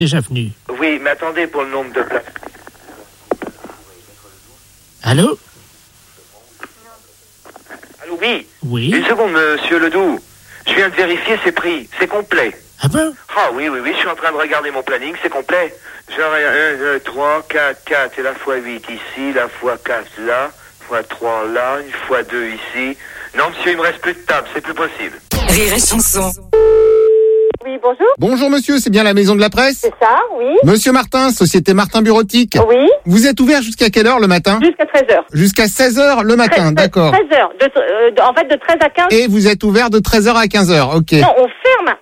Déjà venu. Oui, mais attendez pour le nombre de places. Allô? Allô, oui. Oui. Une seconde, monsieur Ledoux. Je viens de vérifier ses prix. C'est complet. Ah bon? Ah oui, je suis en train de regarder mon planning, c'est complet. J'aurai 1, 2, 3, 4 et la fois 8 ici, la fois 4 là, fois 3 là, une fois 2 ici. Non, monsieur, il me reste plus de table, c'est plus possible. Rire et chanson. Oui, bonjour. Bonjour monsieur, c'est bien la maison de la presse? C'est ça, oui. Monsieur Martin, société Martin Bureautique. Oui. Vous êtes ouvert jusqu'à quelle heure le matin? Jusqu'à 13h. Jusqu'à 16h le matin, d'accord. 13h. En fait, de 13 à 15. Et vous êtes ouvert de 13h à 15h, ok. Non, on ferme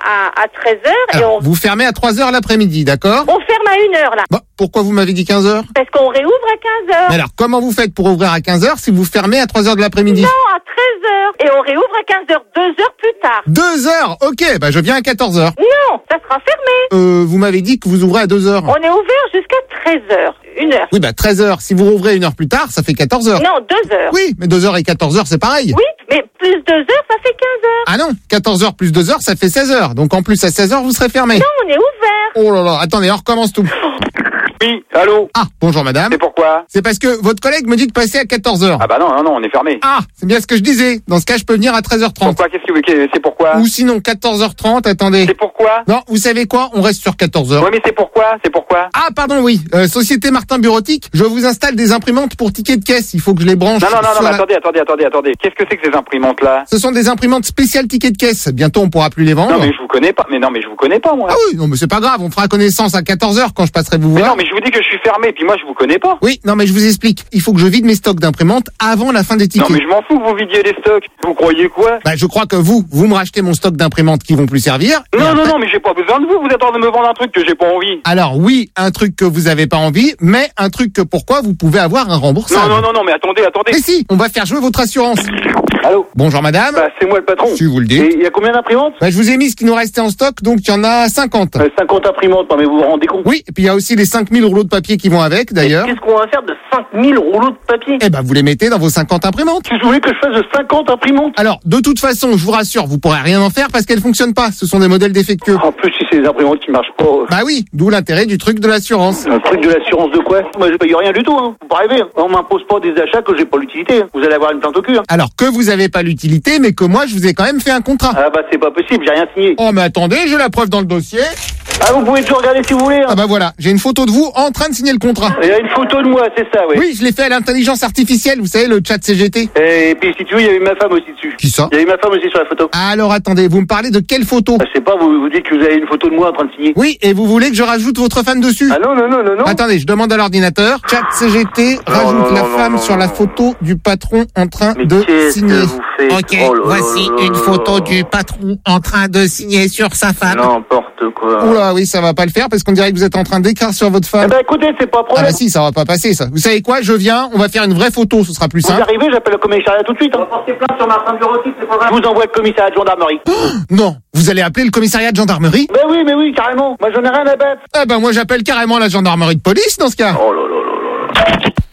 à 13h et Alors, vous fermez à 3h l'après-midi, d'accord? on ferme à 1h, là. Bon, pourquoi vous m'avez dit 15h? Parce qu'on réouvre à 15h. Mais alors, comment vous faites pour ouvrir à 15h si vous fermez à 3h de l'après-midi? Non, à 13h. Et on réouvre à 15h, 2 heures plus tard. 2h, ok, bah je viens à 14h. Non, ça sera fermé. Vous m'avez dit que vous ouvrez à 2h. On est ouvert jusqu'à 13h. 1h. Oui, bah 13h, si vous rouvrez 1h plus tard, ça fait 14h. Non, 2 heures. Oui, mais 2h et 14h, c'est pareil. Oui, mais plus 2 heures, ça fait 15 heures. Ah non, 14h plus 2h, ça fait 16h. Donc en plus, à 16h, vous serez fermé. Non, on est ouvert. Oh là là, attendez, on recommence tout. Oui, allô? Ah, bonjour madame. C'est pourquoi? C'est parce que votre collègue me dit de passer à 14h. Ah bah non, on est fermé. Ah, c'est bien ce que je disais. Dans ce cas, je peux venir à 13h30. Pourquoi? C'est pourquoi? Ou sinon, 14h30, attendez. C'est pourquoi? Non, vous savez quoi? On reste sur 14h. Ouais, mais c'est pourquoi? Ah, pardon, oui. Société Martin Bureautique, je vous installe des imprimantes pour tickets de caisse. Il faut que je les branche. Non, mais attendez. Qu'est-ce que c'est que ces imprimantes-là? Ce sont des imprimantes spéciales tickets de caisse. Bientôt, on pourra plus les vendre. Non, mais je vous connais pas. Mais je vous connais pas, moi. Ah oui, non, mais c'est pas grave. On fera connaissance à 14h quand je passerai vous Mais voir. non, mais je vous dis que je suis fermé, puis moi, je vous connais pas. Oui, non, mais je vous explique. Il faut que je vide mes stocks d'imprimantes avant la fin des tickets. Non, mais je m'en fous que vous vidiez les stocks. Vous croyez quoi? Bah, je crois que vous me rachetez mon stock d'imprimantes qui vont plus servir. Non, mais j'ai pas besoin de vous. Vous êtes en train de me vendre un truc que j'ai pas envie. Alors oui, un truc que vous avez pas envie, mais un truc que pourquoi vous pouvez avoir un remboursable. Non, mais attendez. Mais si, on va faire jouer votre assurance. Allô? Bonjour madame. Bah, c'est moi le patron. Si vous le dites. Et il y a combien d'imprimantes? Bah, je vous ai mis ce qui nous restait en stock, donc il y en a 50. 50 imprimantes, mais vous vous rendez compte? Oui, et puis il y a aussi les 5000 rouleaux de papier qui vont avec, d'ailleurs. Qu'est-ce qu'on va faire de 5000 rouleaux de papier? Eh ben, vous les mettez dans vos 50 imprimantes. Si vous voulez que je fasse de 50 imprimantes? Alors, de toute façon, je vous rassure, vous pourrez rien en faire parce qu'elles fonctionnent pas. Ce sont des modèles défectueux. En plus, si c'est des imprimantes qui marchent pas. Bah oui, d'où l'intérêt du truc de l'assurance. Un truc de l'assurance de quoi? Moi, je paye rien du tout, hein. Faut pas rêver. On m'impose pas des achats que j'ai pas l'utilité. Vous allez avoir une plainte au cul, hein. Alors que vous avez pas l'utilité, mais que moi, je vous ai quand même fait un contrat. Ah bah, c'est pas possible, j'ai rien signé. Oh, mais attendez, j'ai la preuve dans le dossier. Ah, vous pouvez toujours regarder si vous voulez, hein. Ah bah voilà, j'ai une photo de vous en train de signer le contrat. Il y a une photo de moi, c'est ça, oui. Oui, je l'ai fait à l'intelligence artificielle, vous savez, le chat CGT. Et puis, si tu veux, il y avait ma femme aussi dessus. Qui ça? Il y avait ma femme aussi sur la photo. Alors attendez, vous me parlez de quelle photo? Je sais pas, vous dites que vous avez une photo de moi en train de signer. Oui, et vous voulez que je rajoute votre femme dessus? Ah non. Attendez, je demande à l'ordinateur. Chat CGT rajoute la femme sur la photo du patron en train de signer. Ok, voici une photo du patron en train de signer sur sa femme. N'importe quoi. Oula, oui, ça va pas le faire parce qu'on dirait que vous êtes en train d'écrire sur votre Eh femme. ben, écoutez, c'est pas Ah problème. bah si, ça va pas passer ça. Vous savez quoi? Je viens, on va faire une vraie photo, ce sera plus Vous simple. arrivez, j'appelle le commissariat tout de suite, hein. Portez plainte sur Martin Bureautique, c'est pas grave. Je vous envoie le commissariat de gendarmerie. Non, vous allez appeler le commissariat de gendarmerie? Mais oui, carrément. Moi, j'en ai rien à battre. Ah bah moi j'appelle carrément la gendarmerie de police dans ce cas. Oh là.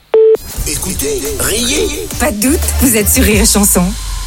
Écoutez, riez. Pas de doute, vous êtes sur Rire et chanson.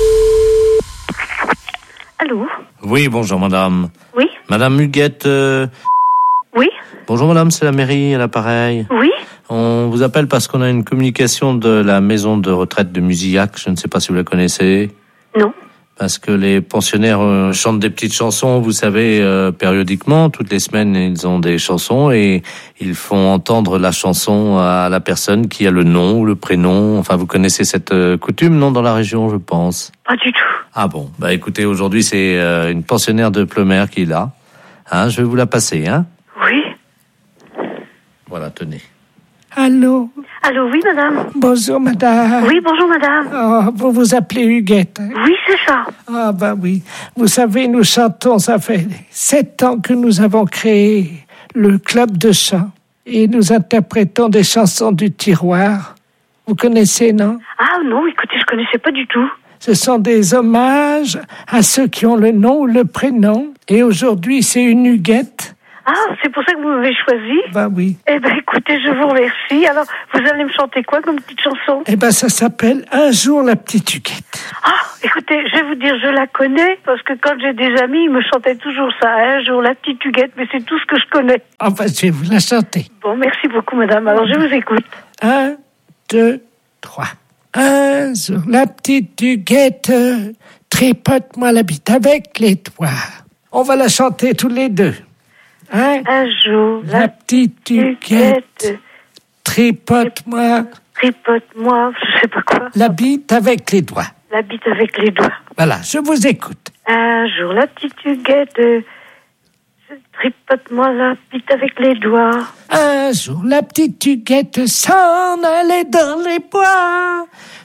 Allô? Oui, bonjour madame. Oui? Madame Huguette. Oui? Bonjour madame, c'est la mairie à l'appareil. Oui? On vous appelle parce qu'on a une communication de la maison de retraite de Musillac. Je ne sais pas si vous la connaissez. Non. Parce que les pensionnaires chantent des petites chansons, vous savez, périodiquement. Toutes les semaines, ils ont des chansons et ils font entendre la chanson à la personne qui a le nom ou le prénom. Enfin, vous connaissez cette coutume, non, dans la région, je pense? Pas du tout. Ah bon, bah écoutez, aujourd'hui, c'est une pensionnaire de Plemer qui est là. Hein, je vais vous la passer, hein? Oui? Voilà, tenez. Allô? Allô, oui, madame? Bonjour, madame. Oui, bonjour, madame. Oh, vous vous appelez Huguette? Oui, c'est ça. Ah, bah oui. Vous savez, nous chantons, ça fait 7 ans que nous avons créé le club de chant. Et nous interprétons des chansons du tiroir. Vous connaissez, non? Ah non, écoutez, je connaissais pas du tout. Ce sont des hommages à ceux qui ont le nom ou le prénom. Et aujourd'hui, c'est une Huguette. Ah, c'est pour ça que vous m'avez choisi? Bah oui. Eh ben, écoutez, je vous remercie. Alors, vous allez me chanter quoi comme petite chanson? Eh ben, ça s'appelle Un jour la petite Huguette. Ah, écoutez, je vais vous dire, je la connais, parce que quand j'ai des amis, ils me chantaient toujours ça. Un jour la petite Huguette, mais c'est tout ce que je connais. Enfin, je vais vous la chanter. Bon, merci beaucoup, madame. Alors, je vous écoute. 1, 2, 3. Un jour la petite Huguette, tripote-moi la bite avec les doigts. On va la chanter tous les deux. Un jour, la petite Huguette, tripote-moi, je sais pas quoi. la bite avec les doigts. La bite avec les doigts. Voilà, je vous écoute. Un jour, la petite Huguette, tripote-moi la bite avec les doigts. Un jour, la petite Huguette s'en allait dans les bois,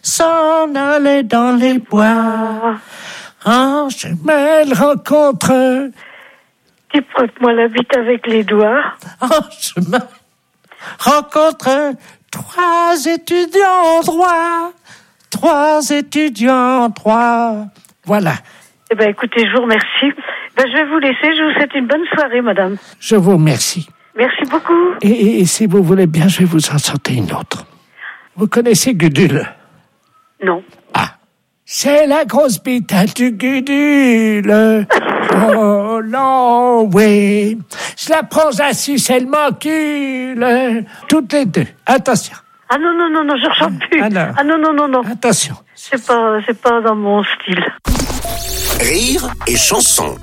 En chemin, elle rencontre... Tripote-moi la bite avec les doigts. En chemin, rencontre 3 étudiants en droit. 3 étudiants en droit. Voilà. Eh ben, écoutez, je vous remercie. Ben, je vais vous laisser. Je vous souhaite une bonne soirée, madame. Je vous remercie. Merci beaucoup. Et si vous voulez bien, je vais vous en chanter une autre. Vous connaissez Gudule? Non. Ah. C'est la grosse bite du Gudule. Oh non, oui. Je la prends assise, elle m'encule. Toutes les deux. Attention. Ah non, je ne chante plus. Alors. Ah non. Attention. C'est pas dans mon style. Rire et chanson.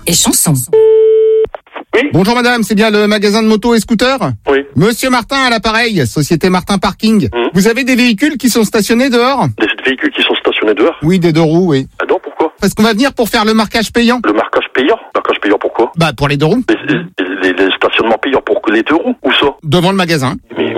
Oui. Bonjour madame, c'est bien le magasin de moto et scooter? Oui. Monsieur Martin à l'appareil, Société Martin Parking. Vous avez des véhicules qui sont stationnés dehors? Des véhicules qui sont stationnés dehors? Oui, des 2 roues, oui. Ah non, pourquoi? Parce qu'on va venir pour faire le marquage payant. Le marquage payant? Marquage payant pourquoi? Bah, pour les 2 roues. Les stationnements payants pour les 2 roues? Où ça? Devant le magasin. Mais...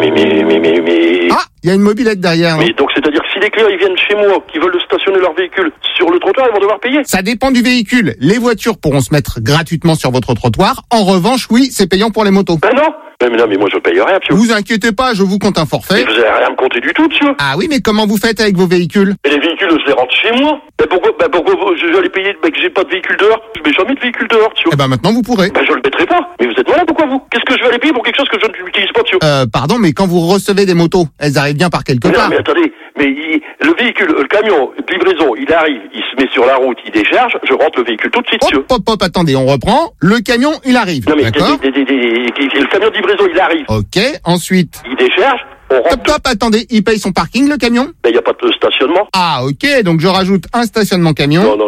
Ah, il y a une mobilette derrière. Mais donc, c'est-à-dire que si les clients, ils viennent chez moi, qui veulent stationner leur véhicule sur le trottoir, ils vont devoir payer? Ça dépend du véhicule. Les voitures pourront se mettre gratuitement sur votre trottoir. En revanche, oui, c'est payant pour les motos. Ben non. Mais moi, je paye rien, monsieur. Vous inquiétez pas, je vous compte un forfait. Mais vous avez rien à me compter du tout, monsieur. Ah oui, mais comment vous faites avec vos véhicules? Et les véhicules, je les rentre chez moi. Pourquoi je vais aller payer, que j'ai pas de véhicule dehors? Je mets jamais de véhicule dehors, monsieur. Eh ben, maintenant, vous pourrez. Je le mettrai pas. Mais vous êtes malade ou quoi, vous? Qu'est-ce que je vais aller payer pour quelque chose que je n'utilise pas, monsieur? Pardon, mais quand vous recevez des motos, elles arrivent bien par quelque part. Non, mais attendez. Le véhicule, le camion de livraison, il arrive, il se met sur la route, il décharge, je rentre le véhicule tout de suite, monsieur. Hop, attendez, on reprend. Le camion, il arrive. Non, mais d'accord? le camion de livraison, il arrive. Ok, ensuite. Il décharge, on rentre. Top, attendez, il paye son parking, le camion? Mais il n'y a pas de stationnement. Ah, ok, donc je rajoute un stationnement camion. Non,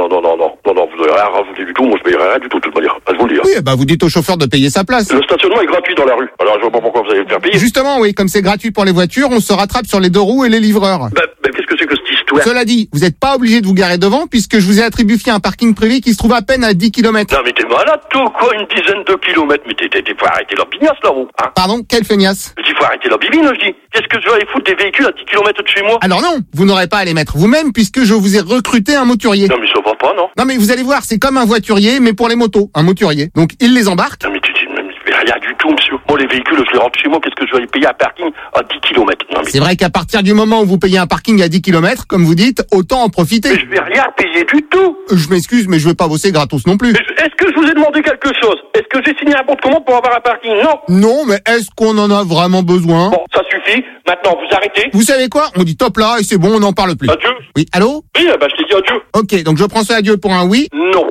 vous n'avez rien rajouté du tout, moi je payerai rien du tout, de toute manière. Je vous le dire. Oui, vous dites au chauffeur de payer sa place. Le stationnement est gratuit dans la rue. Alors je vois pas pourquoi vous allez me faire payer. Justement, oui, comme c'est gratuit pour les voitures, on se rattrape sur les 2 roues et les livreurs. Qu'est-ce que c'est que cette histoire? Cela dit, vous n'êtes pas obligé de vous garer devant puisque je vous ai attribué un parking privé qui se trouve à peine à 10 km. Non mais t'es malade toi quoi, une dizaine de kilomètres? Mais faut arrêter leur bignasse là-haut, hein? Pardon, quelle feignasse? Il faut arrêter leur bibine, je dis. Qu'est-ce que je vais aller foutre des véhicules à 10 km de chez moi? Alors non, vous n'aurez pas à les mettre vous-même puisque je vous ai recruté un moturier. Non mais ça va pas, non? Non mais vous allez voir, c'est comme un voiturier mais pour les motos, un moturier. Donc il les embarque. Non mais rien du tout, monsieur. Moi, les véhicules, je les rentre chez moi, qu'est-ce que je vais aller payer un parking à 10 km? Non, mais... C'est vrai qu'à partir du moment où vous payez un parking à 10 km, comme vous dites, autant en profiter. Mais je vais rien payer du tout. Je m'excuse, mais je veux pas bosser gratos non plus. Est-ce que je vous ai demandé quelque chose? Est-ce que j'ai signé un bon de commande pour avoir un parking? Non. Non, mais est-ce qu'on en a vraiment besoin? Bon, ça suffit. Maintenant, vous arrêtez. Vous savez quoi? On dit top là et c'est bon, on n'en parle plus. Adieu. Oui, allô? Oui, je t'ai dit adieu. Ok, donc je prends ce adieu pour un oui? Non.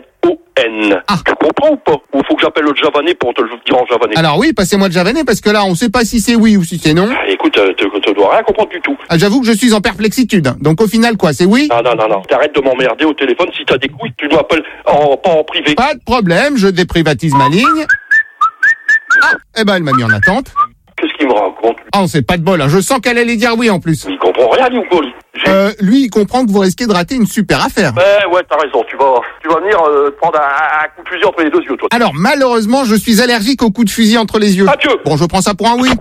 N-O-N. Ah. Tu comprends ou pas? Ou faut que j'appelle le javanais pour te le dire en javanais? Alors oui, passez-moi le javanais parce que là, on sait pas si c'est oui ou si c'est non. Écoute, tu dois rien comprendre du tout. Ah, j'avoue que je suis en perplexitude. Donc au final, quoi, c'est oui? Non. T'arrêtes de m'emmerder au téléphone. Si t'as des couilles, tu dois appeler pas en privé. Pas de problème, je déprivatise ma ligne. Ah, elle m'a mis en attente. Qu'est-ce qu'il me raconte? Ah, c'est pas de bol, hein. Je sens qu'elle allait dire oui en plus. Il comprend rien, lui, ou quoi, lui? Lui, il comprend que vous risquez de rater une super affaire. Ouais, t'as raison. Tu vas venir prendre un coup de fusil entre les 2 yeux, toi. Alors, malheureusement, je suis allergique au coup de fusil entre les yeux. Adieu. Bon, je prends ça pour un oui.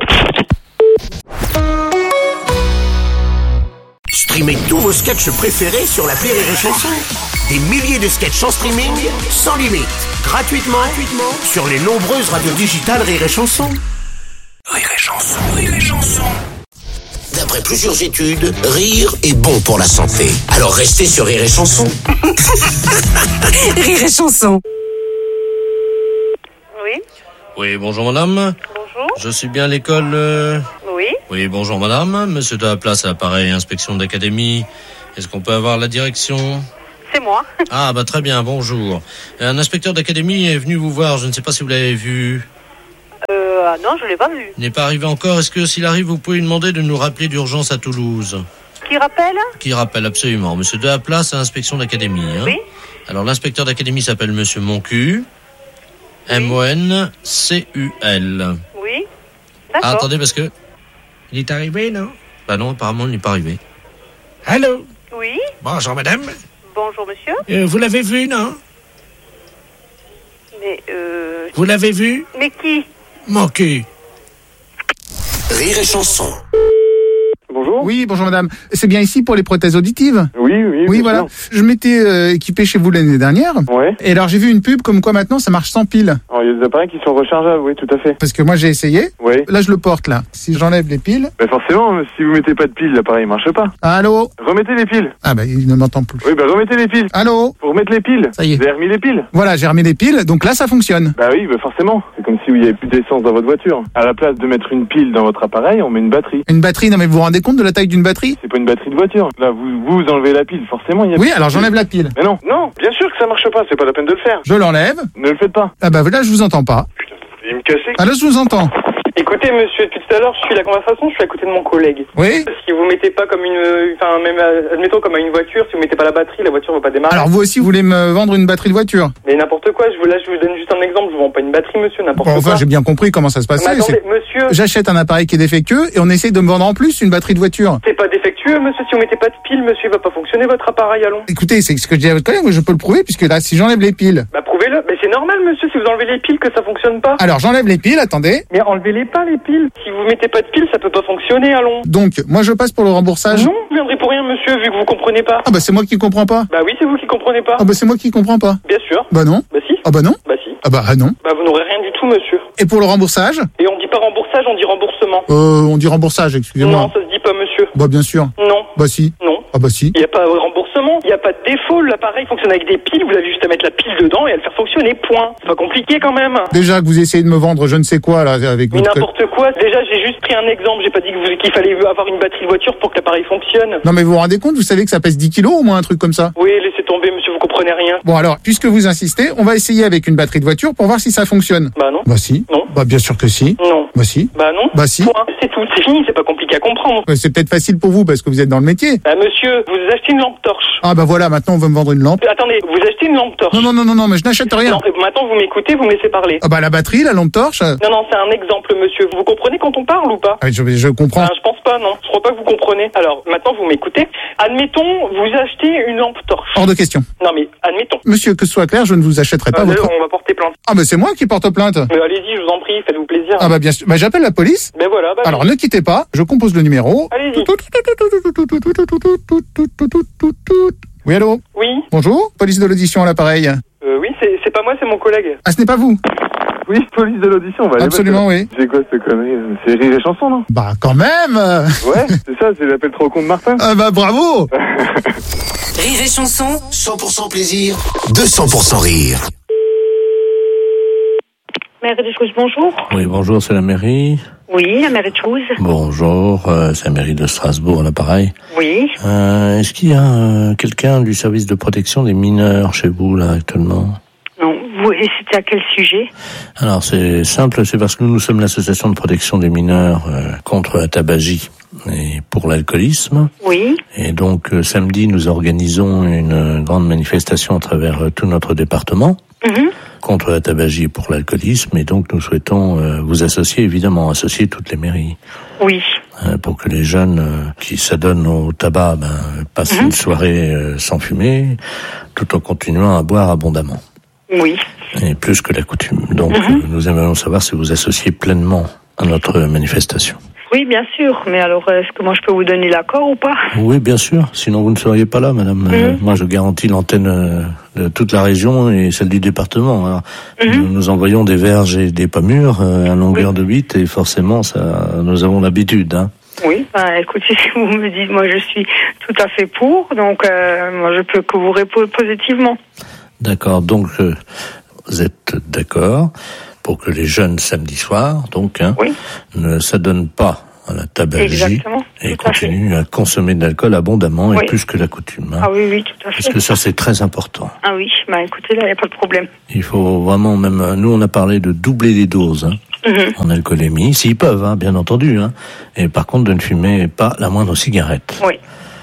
Streamez tous vos sketchs préférés sur l'appli Rire et Chanson. Des milliers de sketchs en streaming, sans limite, gratuitement sur les nombreuses radios digitales Rire et Chanson. Rire et Chanson. D'après plusieurs études, rire est bon pour la santé. Alors restez sur Rire et Chanson. Rire et Chanson. Oui. Oui, bonjour madame. Bonjour. Je suis bien à l'école. Oui. Oui, bonjour madame. Monsieur de la place à l'appareil, inspection d'académie. Est-ce qu'on peut avoir la direction? C'est moi. Ah, bah très bien, bonjour. Un inspecteur d'académie est venu vous voir, je ne sais pas si vous l'avez vu. Non, je l'ai pas vu. Il n'est pas arrivé encore. Est-ce que s'il arrive, vous pouvez lui demander de nous rappeler d'urgence à Toulouse? Qui rappelle? Qui rappelle absolument. Monsieur de la place à inspection d'académie. Hein. Oui. Alors l'inspecteur d'académie s'appelle Monsieur Moncu. Oui. Moncul. Oui. D'accord. Ah, attendez, parce que... Il est arrivé, non? Bah non, apparemment, il n'est pas arrivé. Allô? Oui. Bonjour, madame. Bonjour, monsieur. Vous l'avez vu, non? Mais, Vous l'avez vu? Mais qui? Mon cul. Rire et chanson. Bonjour. Oui, bonjour madame. C'est bien ici pour les prothèses auditives? Oui, voilà. sûr. Je m'étais équipé chez vous l'année dernière. Ouais. Et alors j'ai vu une pub comme quoi maintenant ça marche sans pile. Alors il y a des appareils qui sont rechargeables, oui, tout à fait. Parce que moi j'ai essayé. Oui. Là je le porte là. Si j'enlève les piles. Bah forcément, si vous mettez pas de piles, l'appareil marche pas. Allô? Remettez les piles. Ah bah il ne m'entend plus. Oui, bah remettez les piles. Allô? Pour remettre les piles. Ça y est. Vous avez remis les piles. Voilà, j'ai remis les piles, donc là ça fonctionne. Bah oui, bah forcément. C'est comme si il y avait plus d'essence dans votre voiture. À la place de mettre une pile dans votre appareil, on met une batterie. Une batterie, non mais vous vous rendez compte de la taille d'une batterie? C'est pas une batterie de voiture. Là, vous enlevez la pile, forcément il y a... Oui, alors j'enlève la pile. Mais non, bien sûr que ça marche pas, c'est pas la peine de le faire. Je l'enlève. Ne le faites pas. Ah bah là je vous entends pas. Putain, il me casser. Ah là je vous entends. Écoutez, monsieur, depuis tout à l'heure, je suis la conversation, je suis à côté de mon collègue. Oui. Si vous mettez pas comme admettons comme à une voiture, si vous mettez pas la batterie, la voiture va pas démarrer. Alors vous aussi vous voulez me vendre une batterie de voiture? Mais n'importe quoi, je vous donne juste un exemple, je vous vends pas une batterie, monsieur, n'importe quoi. Enfin j'ai bien compris comment ça se passait. Mais attendez, monsieur. J'achète un appareil qui est défectueux et on essaye de me vendre en plus une batterie de voiture. C'est pas défectueux, monsieur, si vous mettez pas de pile, monsieur, il va pas fonctionner votre appareil, allons. Écoutez, c'est ce que je dis à votre collègue, moi je peux le prouver puisque là si j'enlève les piles. Bah prouvez-le, mais c'est normal, monsieur, si vous enlevez les piles que ça fonctionne pas. Alors j'enlève les piles, attendez. Mais enlevez-les pas, les piles. Si vous mettez pas de piles, ça peut pas fonctionner, allons. Donc, moi je passe pour le remboursage. Non, vous viendrez pour rien, monsieur, vu que vous comprenez pas. Ah bah c'est moi qui comprends pas. Bah oui, c'est vous qui comprenez pas. Ah bah c'est moi qui comprends pas. Bien sûr. Bah non. Bah si. Ah bah non. Bah si. Ah bah non. Bah vous n'aurez rien du tout, monsieur. Et pour le remboursage? Et on dit pas remboursage, on dit remboursement. On dit remboursage, excusez-moi. Non, ça se dit pas, monsieur. Bah bien sûr. Non. Bah si. Non. Ah bah si. Il n'y a pas de remboursement, il n'y a pas de défaut, l'appareil fonctionne avec des piles, vous avez juste à mettre la pile dedans et à le faire fonctionner, point. C'est pas compliqué quand même. Déjà que vous essayez de me vendre je ne sais quoi là avec Mais votre... n'importe quoi, déjà j'ai juste pris un exemple, j'ai pas dit qu'il fallait avoir une batterie de voiture pour que l'appareil fonctionne. Non mais vous vous rendez compte, vous savez que ça pèse 10 kilos au moins un truc comme ça? Oui, laissez tomber monsieur, vous comprenez rien. Bon alors, puisque vous insistez, on va essayer avec une batterie de voiture pour voir si ça fonctionne. Bah non. Bah si. Non. Bah bien sûr que si. Non. Bah si. Bah non. Bah si. Point. C'est tout, c'est fini, c'est pas compliqué à comprendre. Ouais, c'est peut-être facile pour vous parce que vous êtes dans le métier. Bah monsieur, vous achetez une lampe torche. Ah bah voilà, maintenant on veut me vendre une lampe. Attendez, vous achetez une lampe torche. Non, mais je n'achète rien. Non, maintenant vous m'écoutez, vous me laissez parler. Ah bah la batterie, la lampe torche. Non, c'est un exemple monsieur. Vous comprenez quand on parle ou pas? Ah, je comprends. Je pense pas, non. Je crois pas que vous comprenez. Alors, maintenant vous m'écoutez. Admettons, vous achetez une lampe torche. Hors de question. Non mais, admettons. Monsieur, que ce soit clair, je ne vous achèterai pas votre... On va porter plainte. Ah bah c'est moi qui porte plainte. Mais allez-y, je vous en prie, faites-vous plaisir. Ah bah bien sûr. Bah j'appelle la police. Ben voilà, bah alors ne quittez pas, je compose le numéro. Allez-y. Oui, allô? Oui. Bonjour, police de l'audition à l'appareil. Oui, c'est pas moi, c'est mon collègue. Ah, ce n'est pas vous? Oui, police de l'audition, on va aller. Absolument, oui. C'est quoi cette connerie? C'est Rire et Chanson, non? Bah quand même. Ouais, c'est ça, c'est l'appel trop con de Martin. Ah bah bravo. Rire et Chanson, 100% plaisir, 200% rire. Mairie de Toulouse, bonjour. Oui, bonjour, c'est la mairie. Oui, la mairie de Toulouse. Bonjour, c'est la mairie de Strasbourg, à l'appareil. Oui. Est-ce qu'il y a quelqu'un du service de protection des mineurs chez vous, là, actuellement? Non, et c'était à quel sujet? Alors, c'est simple, c'est parce que nous sommes l'association de protection des mineurs contre la tabagie et pour l'alcoolisme. Oui. Et donc, samedi, nous organisons une grande manifestation à travers tout notre département. Contre la tabagie et pour l'alcoolisme, et donc nous souhaitons vous associer, évidemment, associer toutes les mairies. Oui. Pour que les jeunes qui s'adonnent au tabac passent une soirée sans fumer, tout en continuant à boire abondamment. Oui. Et plus que la coutume. Donc nous aimerions savoir si vous associez pleinement à notre manifestation. Oui, bien sûr. Mais alors, est-ce que moi je peux vous donner l'accord ou pas? Oui, bien sûr. Sinon, vous ne seriez pas là, madame. Moi, je garantis l'antenne de toute la région et celle du département. Alors, nous envoyons des verges et des pommures à longueur de 8 et forcément, ça, nous avons l'habitude. Hein. Oui, écoutez, si vous me dites, moi je suis tout à fait pour, donc moi je peux que vous répondre positivement. D'accord. Donc, vous êtes d'accord pour que les jeunes samedi soir, donc, Oui. ne s'adonnent pas à la tabagie. Exactement. Et Tout à fait. continuent à consommer de l'alcool abondamment Oui. et plus que la coutume. Ah oui, tout à fait. Parce que ça, c'est très important. Ah oui, écoutez, là, il n'y a pas de problème. Il faut vraiment même... Nous, on a parlé de doubler les doses en alcoolémie, s'ils peuvent, bien entendu. Et par contre, de ne fumer pas la moindre cigarette. Oui.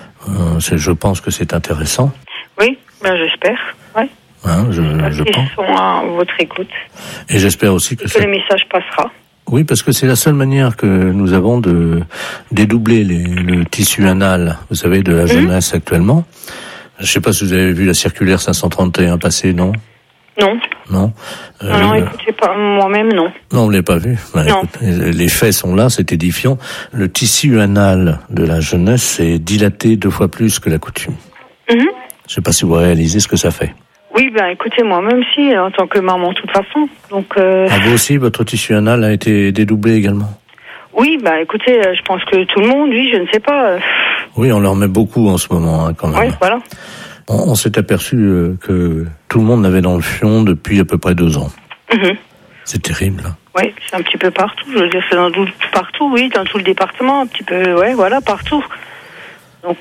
Je pense que c'est intéressant. Oui, j'espère. Ouais. Je Ils pense. sont à votre écoute. Et j'espère aussi que le message passera. Oui, parce que c'est la seule manière que nous avons de dédoubler le tissu anal, vous savez, de la jeunesse actuellement. Je ne sais pas si vous avez vu la circulaire 531 passer, non? Non. Non. Non, écoutez, pas, moi-même, non. Non, on ne l'a pas vu. Non. Écoute, les faits sont là, c'est édifiant. Le tissu anal de la jeunesse est dilaté 2 fois plus que la coutume. Je ne sais pas si vous réalisez ce que ça fait. Oui, écoutez, moi-même, si, en tant que maman, de toute façon. Donc, vous aussi, votre tissu anal a été dédoublé également? Oui, écoutez, je pense que tout le monde, oui, je ne sais pas. Oui, on leur met beaucoup en ce moment, quand même. Oui, voilà. On s'est aperçu que tout le monde l'avait dans le fion depuis à peu près 2 ans. C'est terrible. Oui, c'est un petit peu partout. Je veux dire, c'est partout, oui, dans tout le département, un petit peu, ouais, voilà, partout. Donc,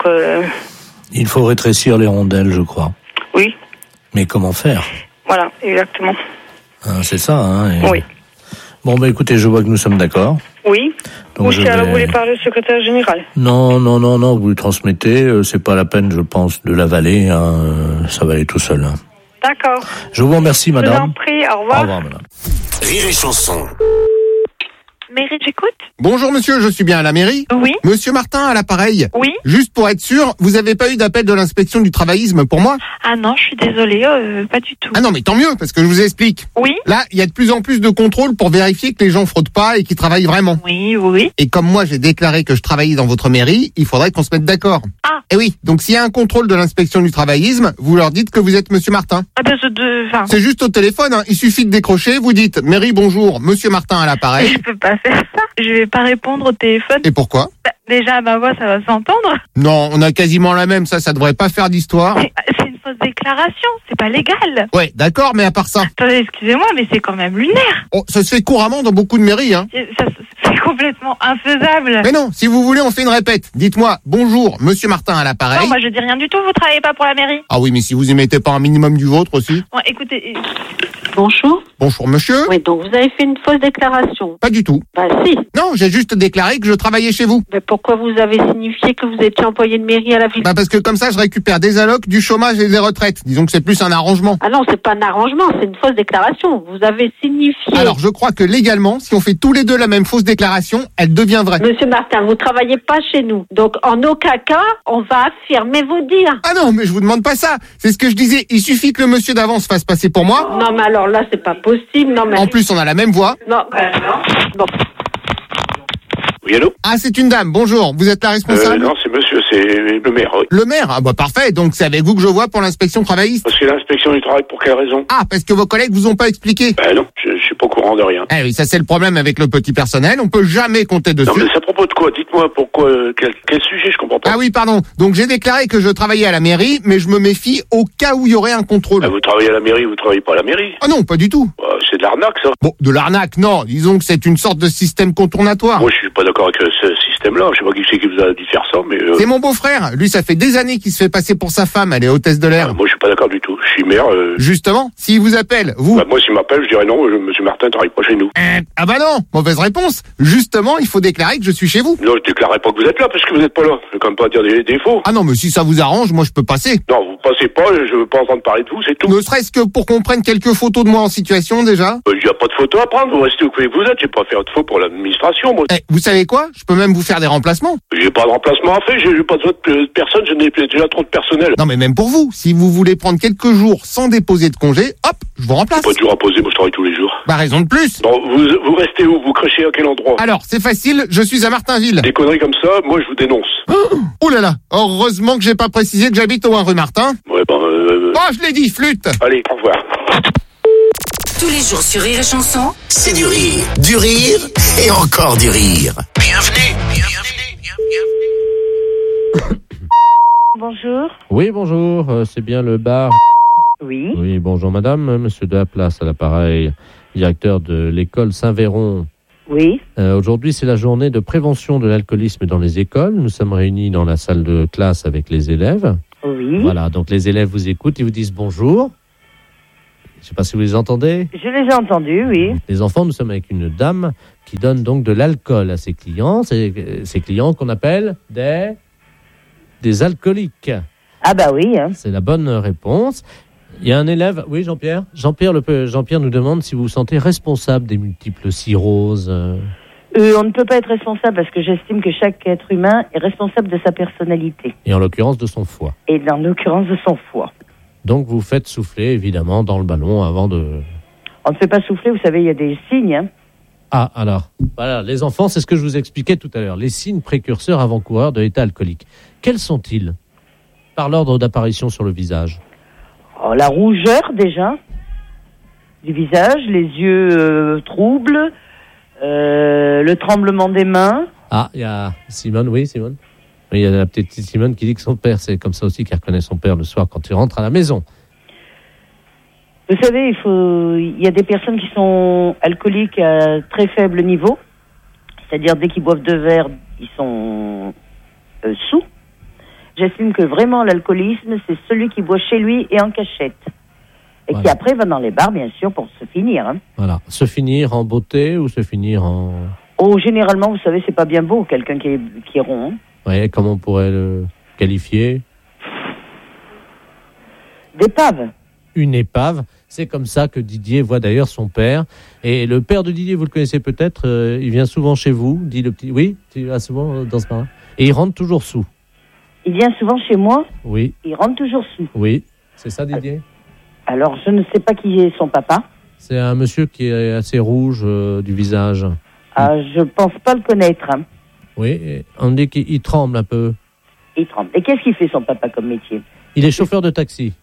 il faut rétrécir les rondelles, je crois. Oui. Mais comment faire? Voilà, exactement. C'est ça, Oui. Bon, écoutez, je vois que nous sommes d'accord. Oui. Donc alors, vous voulez parler au secrétaire général? Non, vous lui transmettez. C'est pas la peine, je pense, de l'avaler. Ça va aller tout seul. D'accord. Je vous remercie, madame. Je vous en prie, au revoir. Au revoir, madame. Rire et chanson. Mairie, j'écoute. Bonjour monsieur, je suis bien à la mairie. Oui. Monsieur Martin à l'appareil. Oui. Juste pour être sûr, vous avez pas eu d'appel de l'inspection du travaillisme pour moi? Ah non, je suis désolée, pas du tout. Ah non, mais tant mieux, parce que je vous explique. Oui. Là, il y a de plus en plus de contrôles pour vérifier que les gens fraudent pas et qu'ils travaillent vraiment. Oui. Et comme moi, j'ai déclaré que je travaillais dans votre mairie, il faudrait qu'on se mette d'accord. Ah. Et oui, donc s'il y a un contrôle de l'inspection du travaillisme, vous leur dites que vous êtes monsieur Martin. C'est juste au téléphone, il suffit de décrocher, vous dites « Mairie, bonjour, monsieur Martin à l'appareil ». Je peux pas faire ça. Je vais pas répondre au téléphone. Et pourquoi? Déjà, ma voix, ça va s'entendre. Non, on a quasiment la même, ça devrait pas faire d'histoire. C'est une fausse déclaration, c'est pas légal. Ouais, d'accord, mais à part ça. Attendez, excusez-moi, mais c'est quand même lunaire. Oh, ça se fait couramment dans beaucoup de mairies, C'est complètement infaisable. Mais non, si vous voulez, on fait une répète. Dites-moi, bonjour, monsieur Martin à l'appareil. Non, moi je dis rien du tout, vous travaillez pas pour la mairie. Ah oui, mais si vous y mettez pas un minimum du vôtre aussi. Bon, écoutez... Bonjour. Bonjour, monsieur. Oui, donc vous avez fait une fausse déclaration. Pas du tout. Bah si. Non, j'ai juste déclaré que je travaillais chez vous. Mais pourquoi vous avez signifié que vous étiez employé de mairie à la ville? Bah parce que comme ça, je récupère des allocs, du chômage et des retraites. Disons que c'est plus un arrangement. Ah non, c'est pas un arrangement, c'est une fausse déclaration. Vous avez signifié... Alors, je crois que légalement, si on fait tous les deux la même fausse déclaration, elle devient vraie. Monsieur Martin, vous travaillez pas chez nous. Donc, en aucun cas, on va affirmer vos dires. Ah non, mais je vous demande pas ça. C'est ce que je disais. Il suffit que le monsieur d'avant se fasse passer pour moi. Non, mais alors là, c'est pas possible. Non, mais... En plus, on a la même voix. Non, non. Oui, allô? Ah, c'est une dame. Bonjour. Vous êtes la responsable? Non, c'est monsieur, c'est le maire, oui. Le maire? Ah bah parfait. Donc, c'est avec vous que je vois pour l'inspection travailliste. Parce que l'inspection du travail, pour quelle raison? Ah, parce que vos collègues vous ont pas expliqué. Non, je suis pas au courant de rien. Eh oui, ça c'est le problème avec le petit personnel. On peut jamais compter dessus. Non, mais c'est à propos de quoi? Dites-moi pourquoi, quel sujet, je comprends pas. Ah oui, pardon. Donc, j'ai déclaré que je travaillais à la mairie, mais je me méfie au cas où il y aurait un contrôle. Vous travaillez à la mairie, vous travaillez pas à la mairie? Ah non, pas du tout. C'est de l'arnaque, ça. Bon, de l'arnaque, non. Disons que c'est une sorte de système contournatoire. Moi, je suis pas d'accord avec ce système-là. Je sais pas qui c'est qui vous a dit de faire ça, mais... C'est mon beau-frère. Lui, ça fait des années qu'il se fait passer pour sa femme. Elle est hôtesse de l'air. Moi, je suis pas d'accord du tout. Je suis maire... Justement, s'il vous appelle, vous... moi, s'il m'appelle, je dirais non, monsieur Martin travaille pas chez nous. Ah bah non, mauvaise réponse. Justement, il faut déclarer que je suis chez vous. Non, je déclarerai pas que vous êtes là, parce que vous êtes pas là. Je vais quand même pas dire des défauts. Ah non, mais si ça vous arrange, moi je peux passer. Non, vous passez pas, je veux pas entendre parler de vous, c'est tout. Ne serait-ce que pour qu'on prenne quelques photos de moi en situation, déjà. Il y a pas de photos à prendre, vous restez où vous êtes, j'ai pas fait de photos pour l'administration, moi. Vous savez quoi? Je peux même vous faire des remplacements. J'ai pas de remplacement à faire, j'ai pas besoin de personne, je n'ai déjà trop de personnel. Non mais même pour vous, si vous voulez prendre quelques jours sans déposer de congé, hop, je vous remplace. Pas de jours à poser, moi je travaille tous les jours. Bah raison de plus. Non, vous restez où? Vous crochez à quel endroit? Alors, c'est facile, je suis à Martinville. Des conneries comme ça, moi je vous dénonce. Oh là là, heureusement que j'ai pas précisé que j'habite au 1 rue Martin. Ouais, Oh, je l'ai dit, flûte. Allez, au revoir. Tous les jours sur Rire et Chanson, c'est du rire et encore du rire. Bienvenue. Bonjour. Oui, bonjour, c'est bien le bar. Oui. Oui, bonjour madame, monsieur de la place à l'appareil. directeur de l'école Saint-Véron. Oui. Aujourd'hui, c'est la journée de prévention de l'alcoolisme dans les écoles. Nous sommes réunis dans la salle de classe avec les élèves. Oui. Voilà, donc les élèves vous écoutent, ils vous disent bonjour. Je ne sais pas si vous les entendez. Je les ai entendus, oui. Les enfants, nous sommes avec une dame qui donne donc de l'alcool à ses clients. C'est ces clients qu'on appelle des alcooliques. Ah bah oui. Hein. C'est la bonne réponse. Il y a un élève, oui Jean-Pierre. Jean-Pierre nous demande si vous vous sentez responsable des multiples cirrhoses. On ne peut pas être responsable parce que j'estime que chaque être humain est responsable de sa personnalité. Et en l'occurrence de son foie. Et en l'occurrence de son foie. Donc vous faites souffler évidemment dans le ballon avant de... On ne fait pas souffler, vous savez, il y a des signes. Hein. Ah alors, voilà, les enfants, c'est ce que je vous expliquais tout à l'heure. Les signes précurseurs avant-coureurs de l'état alcoolique. Quels sont-ils par l'ordre d'apparition sur le visage? La rougeur déjà du visage, les yeux troubles, le tremblement des mains. Ah, il y a Simone, oui Simone. Oui, il y a la petite Simone qui dit que son père, c'est comme ça aussi qu'elle reconnaît son père le soir quand il rentre à la maison. Vous savez, il y a des personnes qui sont alcooliques à très faible niveau, c'est-à-dire dès qu'ils boivent 2 verres, ils sont sous. J'estime que vraiment l'alcoolisme, c'est celui qui boit chez lui et en cachette. Et qui après va dans les bars, bien sûr, pour se finir. Hein. Voilà. Se finir en beauté ou se finir en... Oh, généralement, vous savez, c'est pas bien beau, quelqu'un qui est rond. Hein. Oui, comment on pourrait le qualifier? D'épave. Une épave. C'est comme ça que Didier voit d'ailleurs son père. Et le père de Didier, vous le connaissez peut-être, il vient souvent chez vous, dit le petit... Oui, tu vas souvent dans ce bar. Et il rentre toujours sous. Il vient souvent chez moi. Oui. Il rentre toujours sous. Oui, c'est ça Didier. Alors, je ne sais pas qui est son papa. C'est un monsieur qui est assez rouge du visage. Ah, je pense pas le connaître. Hein. Oui, on dit qu'il tremble un peu. Il tremble. Et qu'est-ce qu'il fait son papa comme métier? Il est chauffeur de taxi.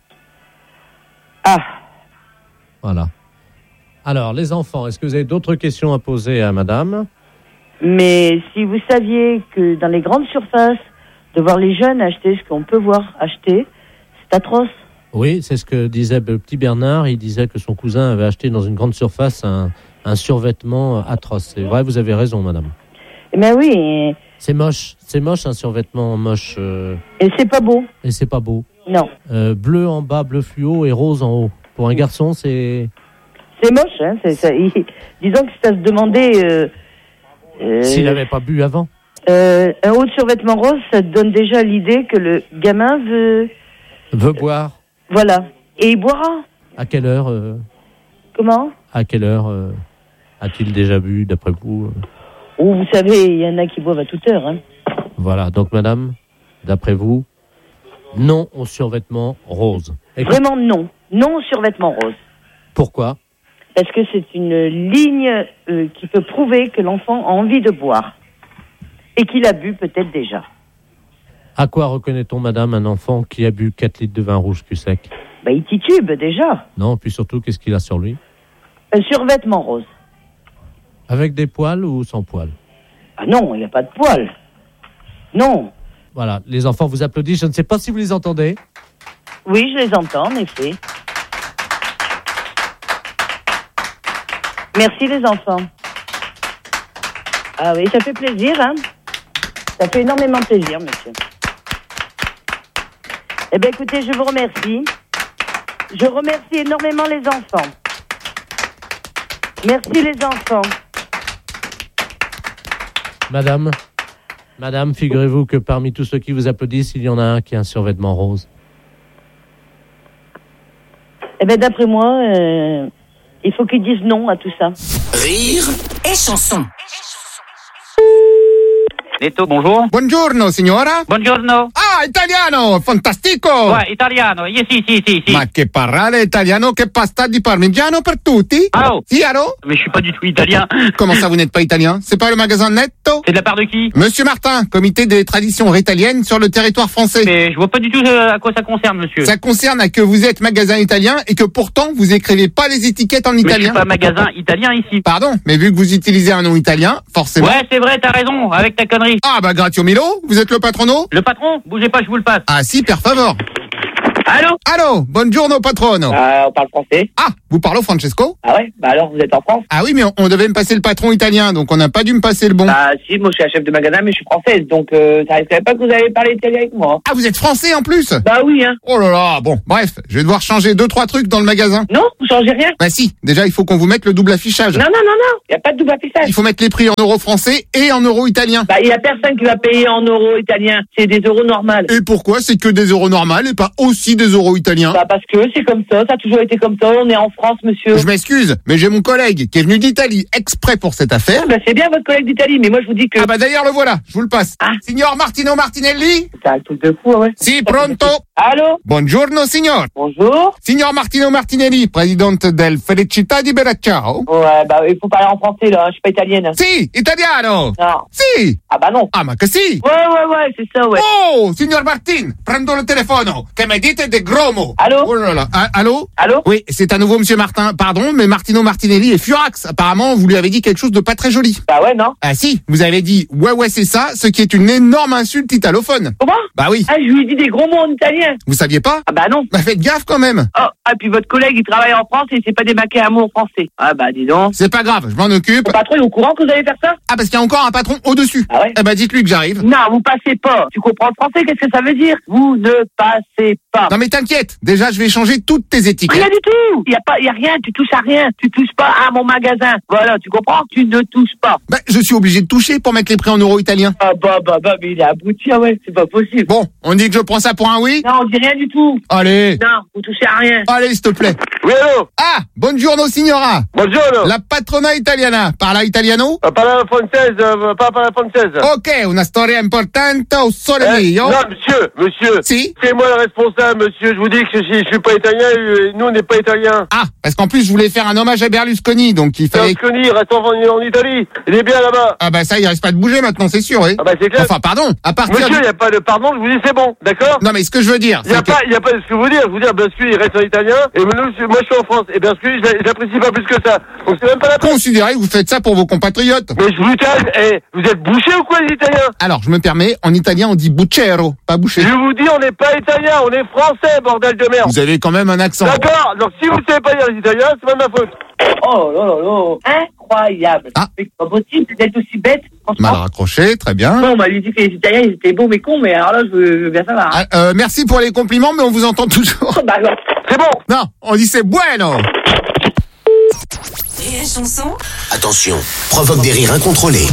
Ah. Voilà. Alors, les enfants, est-ce que vous avez d'autres questions à poser à madame? Mais si vous saviez que dans les grandes surfaces, de voir les jeunes acheter ce qu'on peut voir acheter, c'est atroce. Oui, c'est ce que disait le petit Bernard. Il disait que son cousin avait acheté dans une grande surface un survêtement atroce. C'est vrai, vous avez raison, madame. Eh bien oui. C'est moche un survêtement moche. Et c'est pas beau. Et c'est pas beau. Non. Bleu en bas, bleu fluo et rose en haut. Pour un garçon, c'est... C'est moche, hein. Disons que c'est à se demander... S'il n'avait pas bu avant. Un haut de survêtement rose, ça te donne déjà l'idée que le gamin veut boire. Voilà. Et il boira. À quelle heure Comment? À quelle heure a-t-il déjà bu, d'après vous Oh, vous savez, il y en a qui boivent à toute heure. Hein. Voilà. Donc, madame, d'après vous, non au survêtement rose. Vraiment non. Non au survêtement rose. Pourquoi? Parce que c'est une ligne qui peut prouver que l'enfant a envie de boire. Et qu'il a bu peut-être déjà. À quoi reconnaît-on, madame, un enfant qui a bu 4 litres de vin rouge cul sec? Il titube déjà. Non, puis surtout, qu'est-ce qu'il a sur lui? Un survêtement rose. Avec des poils ou sans poils? Ah non, il n'y a pas de poils. Non. Voilà, les enfants vous applaudissent, je ne sais pas si vous les entendez. Oui, je les entends, en effet. Merci les enfants. Ah oui, ça fait plaisir, hein. Ça fait énormément plaisir, monsieur. Eh bien, écoutez, je vous remercie. Je remercie énormément les enfants. Merci les enfants. Madame, figurez-vous que parmi tous ceux qui vous applaudissent, il y en a un qui a un survêtement rose. Eh bien, d'après moi, il faut qu'ils disent non à tout ça. Rire et chanson. Netto, bonjour. Buongiorno, signora. Buongiorno. Ah, italiano, fantastico. Ouais, italiano, sì. Ma che parlare italiano, che pasta di parmigiano per tutti? Allô? Si, allô? Mais je suis pas du tout italien. Comment ça, vous n'êtes pas italien? C'est pas le magasin Netto? C'est de la part de qui? Monsieur Martin, comité des traditions rétaliennes sur le territoire français. Mais je vois pas du tout à quoi ça concerne, monsieur. Ça concerne à que vous êtes magasin italien et que pourtant vous écrivez pas les étiquettes en italien. Mais je suis pas magasin italien ici. Pardon, mais vu que vous utilisez un nom italien, forcément... Ouais, c'est vrai, t'as raison, avec ta connerie. Ah bah grazie mille, vous êtes le patrono? Le patron? Bougez pas, je vous le passe. Ah si, per favor. Allô? Allô, buongiorno patrono. On parle français. Ah, vous parlez Francesco? Ah ouais? Bah alors, vous êtes en France? Ah oui, mais on devait me passer le patron italien, donc on n'a pas dû me passer le bon. Bah si, moi je suis la chef de magasin, mais je suis française, donc ça risquerait pas que vous avez parlé italien avec moi. Ah, vous êtes français en plus? Bah oui, hein. Oh là là, bon, bref, je vais devoir changer 2-3 trucs dans le magasin. Non, vous changez rien? Bah si, déjà il faut qu'on vous mette le double affichage. Non, y a pas de double affichage. Il faut mettre les prix en euros français et en euros italiens. Bah y a personne qui va payer en euros italiens, c'est des euros normales. Et pourquoi c'est que des euros normales et pas aussi des euros italiens? Bah parce que c'est comme ça a toujours été comme ça, on est en France, monsieur. Je m'excuse, mais j'ai mon collègue qui est venu d'Italie exprès pour cette affaire. Bah c'est bien votre collègue d'Italie, mais moi je vous dis que... Ah bah d'ailleurs le voilà, je vous le passe. Signor Martino Martinelli? C'est un truc de fou, ouais. Si, pronto? Allô? Buongiorno signor. Bonjour. Signor Martino Martinelli, présidente del Felicità di Beracciao. Ouais, bah il faut parler en français là, je suis pas italienne. Si, italiano. Non. Si. Ah bah non. Ah ma che si. Ouais, c'est ça, ouais. Oh, signor Martin, prendo le telefono, che mi dite de gros mots. Allô? Oh là là, allô? Allô? Oui, c'est à nouveau monsieur Martin, pardon, mais Martino Martinelli est furax. Apparemment, vous lui avez dit quelque chose de pas très joli. Bah ouais, non. Ah si, vous avez dit ouais c'est ça, ce qui est une énorme insulte italophone. Comment? Bah oui. Ah, je lui ai dit des gros mots en italien. Vous saviez pas? Ah bah non. Bah faites gaffe quand même. Oh, ah puis votre collègue il travaille en France et il sait pas démarquer un mot en français. Ah bah dis donc. C'est pas grave, je m'en occupe. Le patron est au courant que vous allez faire ça? Ah parce qu'il y a encore un patron au-dessus. Ah ouais? Eh bah dites-lui que j'arrive. Non, vous passez pas. Tu comprends le français, qu'est-ce que ça veut dire? Vous ne passez pas. Non mais t'inquiète, déjà je vais changer toutes tes étiquettes. Rien du tout. Y a rien, tu touches à rien. Tu touches pas à mon magasin. Voilà, tu comprends? Tu ne touches pas. Bah je suis obligé de toucher pour mettre les prix en euros italiens. Ah bah, mais il est abouti, ouais, c'est pas possible. Bon, on dit que je prends ça pour un oui? Non, on dit rien du tout. Allez. Non, vous touchez à rien. Allez, s'il te plaît. Oui, allô? Ah, buongiorno signora. Buongiorno. La patrona italiana, parla italiano? Parla française, pas parla française. Ok, una storia importante au sole mio. Non, monsieur. Si? C'est moi le responsable, monsieur. Je vous dis que je suis pas italien, nous on n'est pas italiens. Ah, parce qu'en plus je voulais faire un hommage à Berlusconi, donc il fallait... Berlusconi, il reste en Italie. Il est bien là-bas. Ah bah ça, il reste pas de bouger maintenant, c'est sûr, oui. Ah bah c'est clair. Enfin, pardon, à partir... Monsieur, il n'y a pas de pardon, je vous dis c'est bon, d'accord? Non mais ce que je veux dire... Il n'y a pas ce que vous dire. Je vous dire, Berlusconi, il reste en italien, et moi je suis en France. Et Berlusconi, j'apprécie pas plus que ça. Donc c'est même pas la peine. Considérez que vous faites ça pour vos compatriotes. Mais je vous dis, vous êtes bouché ou quoi les Italiens? Alors, je me permets, en italien on dit bucero, pas bouché. Je vous dis, on n'est pas italien, on est français, bordel de merde. Vous avez quand même un accent. D'accord, donc si vous ne savez pas dire les Italiens, c'est pas ma faute. Oh là là là, incroyable. Ah. C'est pas possible d'être aussi bête, franchement. Mal raccroché, très bien. Non, on m'a dit que les Italiens, ils étaient beaux mais cons, mais alors là, je veux bien savoir. Hein. Merci pour les compliments, mais on vous entend toujours. Bah alors, c'est bon. Non, on dit c'est bueno. Rire et chanson. Attention, provoque des rires incontrôlés.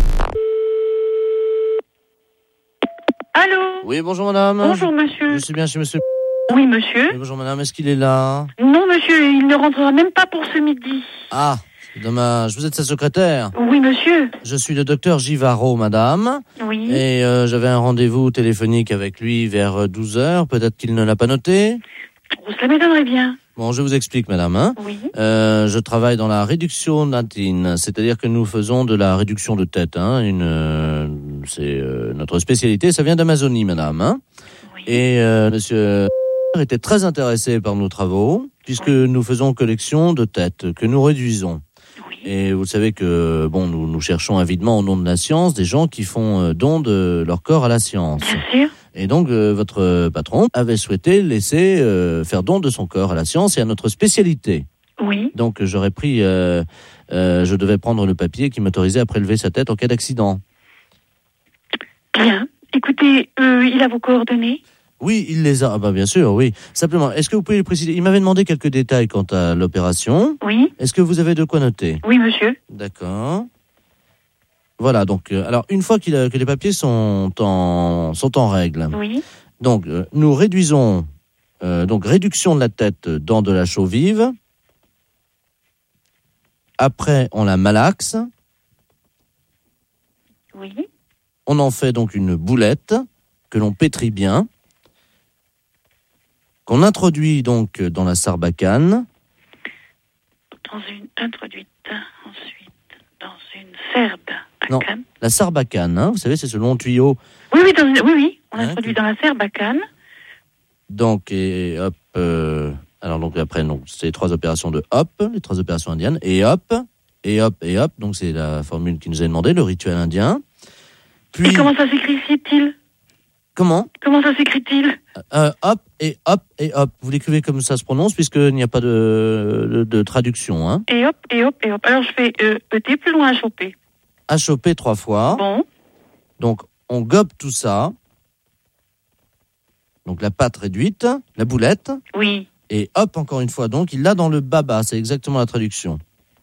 Allô? Oui, bonjour madame. Bonjour monsieur. Je suis bien chez monsieur. Oui monsieur. Oui, bonjour madame, est-ce qu'il est là? Non monsieur, il ne rentrera même pas pour ce midi. Ah, c'est dommage. Vous êtes sa secrétaire? Oui monsieur. Je suis le docteur Givaro, madame. Oui. Et j'avais un rendez-vous téléphonique avec lui vers 12h. Peut-être qu'il ne l'a pas noté? Ça m'étonnerait bien. Bon, je vous explique, madame. Hein. Oui. Je travaille dans la réduction natine, c'est-à-dire que nous faisons de la réduction de tête. Hein, c'est notre spécialité. Ça vient d'Amazonie, madame. Hein. Oui. Et monsieur était très intéressé par nos travaux, puisque nous faisons collection de têtes que nous réduisons. Oui. Et vous savez que nous cherchons avidement au nom de la science des gens qui font don de leur corps à la science. Bien sûr. Et donc, votre patron avait souhaité laisser faire don de son corps à la science et à notre spécialité. Oui. Donc, je devais prendre le papier qui m'autorisait à prélever sa tête en cas d'accident. Bien. Écoutez, il a vos coordonnées? Oui, il les a. Ah bah bien sûr, oui. Simplement, est-ce que vous pouvez préciser? Il m'avait demandé quelques détails quant à l'opération. Oui. Est-ce que vous avez de quoi noter? Oui, monsieur. D'accord. Voilà, donc, alors, une fois que les papiers sont en règle, oui. Donc, nous réduisons, réduction de la tête dans de la chaux vive. Après, on la malaxe. Oui. On en fait donc une boulette que l'on pétrit bien, qu'on introduit donc dans la sarbacane. Introduite ensuite dans une serbe. Non, la sarbacane, hein, vous savez, c'est ce long tuyau. Oui, on l'introduit dans la sarbacane. Donc, et hop, alors donc après, c'est les 3 opérations de hop, les 3 opérations indiennes, et hop, et hop, et hop, donc c'est la formule qui nous est demandée, le rituel indien. Puis, et comment ça s'écrit-il? Comment Comment ça s'écrit-il? Hop et hop et hop. Vous l'écrivez comme ça se prononce puisqu'il n'y a pas de traduction. Hein. Et hop et hop et hop. Alors je fais ET plus loin HOP. HOP 3 fois. Bon. Donc on gobe tout ça. Donc la pâte réduite, la boulette. Oui. Et hop encore une fois. Donc il l'a dans le baba. C'est exactement la traduction.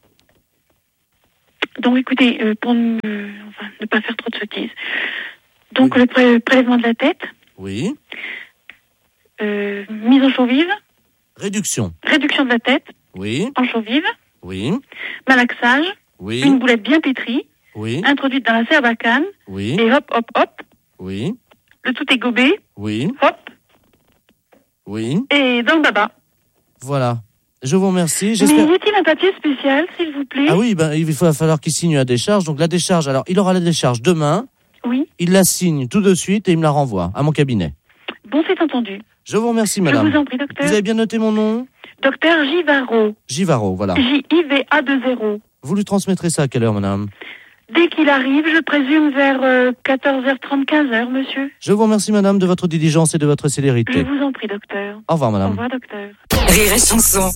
Donc écoutez, pour ne pas faire trop de sottises. Donc le prélèvement de la tête. Oui. Mise en chaux vive. Réduction. Réduction de la tête. Oui. En chaux vive. Oui. Malaxage. Oui. Une boulette bien pétrie. Oui. Introduite dans la serbacane. Oui. Et hop, hop, hop. Oui. Le tout est gobé. Oui. Hop. Oui. Et dans le baba. Voilà. Je vous remercie. Mais y a-t-il un papier spécial, s'il vous plaît? Ah oui, il va falloir qu'il signe la décharge. Donc la décharge, alors il aura la décharge demain. Oui. Il la signe tout de suite et il me la renvoie à mon cabinet. Bon, c'est entendu. Je vous remercie, madame. Je vous en prie, docteur. Vous avez bien noté mon nom? Docteur Givaro. Givaro, voilà. J-I-V-A-2-0. Vous lui transmettrez ça à quelle heure, madame? Dès qu'il arrive, je présume vers 14h30, 15h, monsieur. Je vous remercie, madame, de votre diligence et de votre célérité. Je vous en prie, docteur. Au revoir, madame. Au revoir, docteur. Rire et chanson.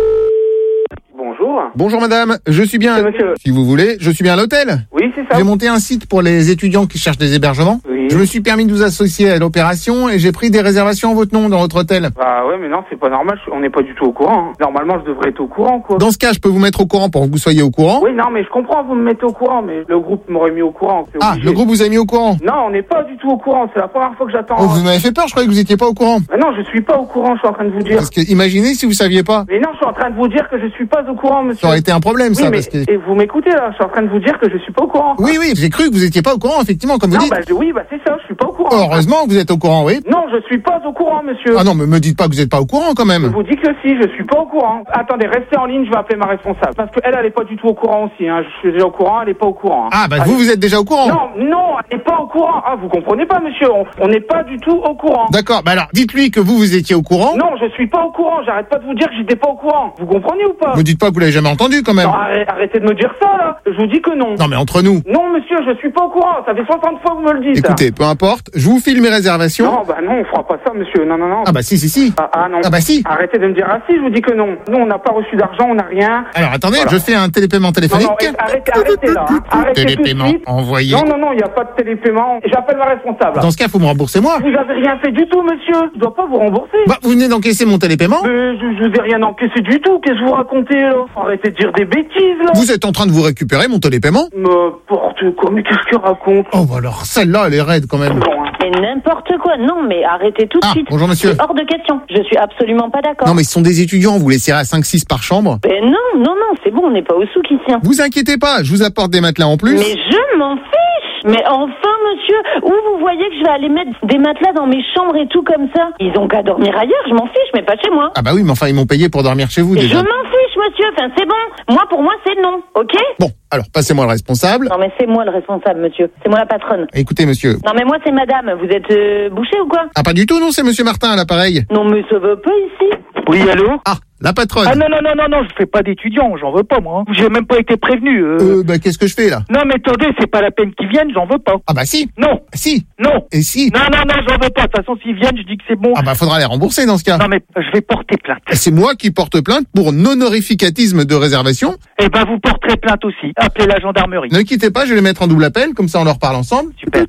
Bonjour. Bonjour madame, je suis bien, si vous voulez, je suis bien à l'hôtel. Oui, c'est ça. J'ai monté un site pour les étudiants qui cherchent des hébergements. Oui. Je me suis permis de vous associer à l'opération et j'ai pris des réservations en votre nom dans votre hôtel. Ah ouais, mais non, c'est pas normal, on n'est pas du tout au courant. Hein. Normalement, je devrais être au courant, quoi. Dans ce cas, je peux vous mettre au courant pour que vous soyez au courant. Oui, non, mais je comprends, vous me mettez au courant, mais le groupe m'aurait mis au courant. Ah, le groupe vous a mis au courant? Non, on n'est pas du tout au courant, c'est la première fois que j'attends. Oh, vous m'avez fait peur, je croyais que vous étiez pas au courant. Mais non, je suis pas au courant, je suis en train de vous dire. Parce que imaginez si vous saviez pas. Mais non, je suis en train de vous dire que je suis pas au courant, monsieur. Ça aurait été un problème, ça, oui, mais parce que... Et vous m'écoutez, là, je suis en train de vous dire que je suis pas au courant. Oui, oui, j'ai cru que vous étiez pas au courant, effectivement, comme vous dites. Oui, c'est ça, je suis pas au courant. Heureusement que vous êtes au courant, oui. Non, je suis pas au courant, monsieur. Ah non, mais me dites pas que vous êtes pas au courant, quand même. Je vous dis que si, je suis pas au courant. Attendez, restez en ligne, je vais appeler ma responsable. Parce qu'elle, elle est pas du tout au courant aussi, hein. Je suis déjà au courant, elle est pas au courant. Hein. Ah, bah vous êtes déjà au courant. Non, elle n'est pas au courant. Ah, vous comprenez pas, monsieur. On n'est pas du tout au courant. D'accord, bah alors, dites-lui que vous étiez au courant. Non, je suis pas au courant. J'arrête pas de vous dire que j'étais pas au courant. Vous comprenez ou pas? Me dites pas que vous l'avez jamais entendu, quand même. Non, arrêtez de me dire ça, là. Je vous dis que non. Non, mais entre nous. Non, monsieur, je suis pas au courant. Ça fait 60 fois que vous me le dites. Écoutez, peu importe. Je vous file mes réservations. Non, bah non, on fera pas ça, monsieur. Non. Ah bah si. Ah non. Ah bah si. Arrêtez de me dire si, je vous dis que non. Nous, on n'a pas reçu d'argent, on n'a rien. Alors attendez, voilà. je fais un télépaiement téléphonique. Non, arrêtez là. Hein. Arrêtez télépaiement tout de suite. envoyé. Non, il n'y a pas de télépaiement. J'appelle ma responsable. Dans ce cas, faut me rembourser moi. Vous avez rien fait du tout, monsieur. Je dois pas vous rembourser. Bah, vous venez d'encaisser mon télépaiement. Mais je vous ai rien encaissé du tout. Qu'est-ce que vous racontez, là? Arrêtez de dire des bêtises, là. Vous êtes en train de vous récupérer mon télépaiement? N'importe quoi, mais qu'est-ce qu'il raconte? Oh, bah alors, celle-là, elle est raide, quand même. Mais n'importe quoi, non, mais arrêtez tout de suite. Bonjour, monsieur. C'est hors de question. Je suis absolument pas d'accord. Non, mais ce sont des étudiants, vous les serrez à 5-6 par chambre. Mais non, c'est bon, on n'est pas au souk ici. Hein. Vous inquiétez pas, je vous apporte des matelas en plus. Mais je m'en fiche. Mais enfin, monsieur, où vous voyez que je vais aller mettre des matelas dans mes chambres et tout comme ça? Ils ont qu'à dormir ailleurs, je m'en fiche, mais pas chez moi. Ah bah oui, mais enfin, ils m'ont payé pour dormir chez vous, déjà. Je m'en fiche, monsieur, enfin, c'est bon. Pour moi, c'est non, ok? Bon, alors, passez-moi le responsable. Non, mais c'est moi le responsable, monsieur. C'est moi la patronne. Écoutez, monsieur. Non, mais moi, c'est madame. Vous êtes bouché ou quoi? Ah, pas du tout, non, c'est monsieur Martin à l'appareil. Non, mais ça va pas ici. Oui, allô? Ah, la patronne. Ah non, je fais pas d'étudiant, j'en veux pas, moi. J'ai même pas été prévenu. Bah, qu'est-ce que je fais, là? Non, mais attendez, c'est pas la peine qu'ils viennent, j'en veux pas. Ah bah si. Non. Si. Non. Et si. Non, j'en veux pas. De toute façon, s'ils viennent, je dis que c'est bon. Ah bah, faudra les rembourser dans ce cas. Non, mais je vais porter plainte. C'est moi qui porte plainte pour non-orificatisme de réservation. Eh ben, vous porterez plainte aussi. Appelez la gendarmerie. Ne quittez pas, je vais les mettre en double appel, comme ça on leur parle ensemble. Super.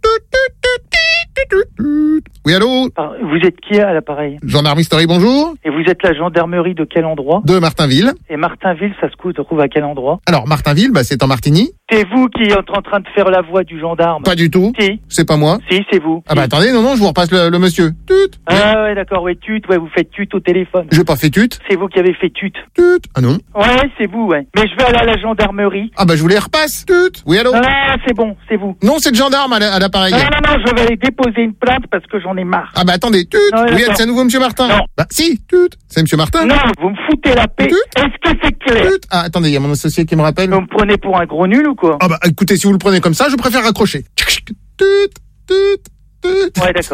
Oui, allô? Vous êtes qui à l'appareil? Gendarmerie Story, bonjour. Et vous êtes la gendarmerie de quel endroit? De Martinville. Et Martinville, ça se trouve à quel endroit? Alors, Martinville, bah, c'est en Martigny. C'est vous qui êtes en train de faire la voix du gendarme? Pas du tout. Si. C'est pas moi. Si, c'est vous. Ah bah attendez, non, je vous repasse le monsieur. Tut. Ah ouais, d'accord, ouais, vous faites tut au téléphone. J'ai pas fait tut. C'est vous qui avez fait tut. Tut. Ah non. Ouais, c'est vous, ouais. Mais je vais aller à la gendarmerie. Ah bah je vous les repasse. Tut. Oui, allô? Ah, c'est bon, c'est vous. Non, c'est le gendarme à l'appareil. Non, je vais aller déposer une plainte parce que j'en ai marre. Ah bah attendez, tut. Oui, c'est à nouveau monsieur Martin. Non. Bah si, tut. C'est monsieur Martin. Non, vous me foutez la paix. Est-ce que c'est clair? Tut. Ah, attendez, il y a mon associé qui me rappelle. Vous me prenez pour un gros nul ou quoi? Ah bah écoutez, si vous le prenez comme ça, je préfère raccrocher. Tut. Ouais, d'accord.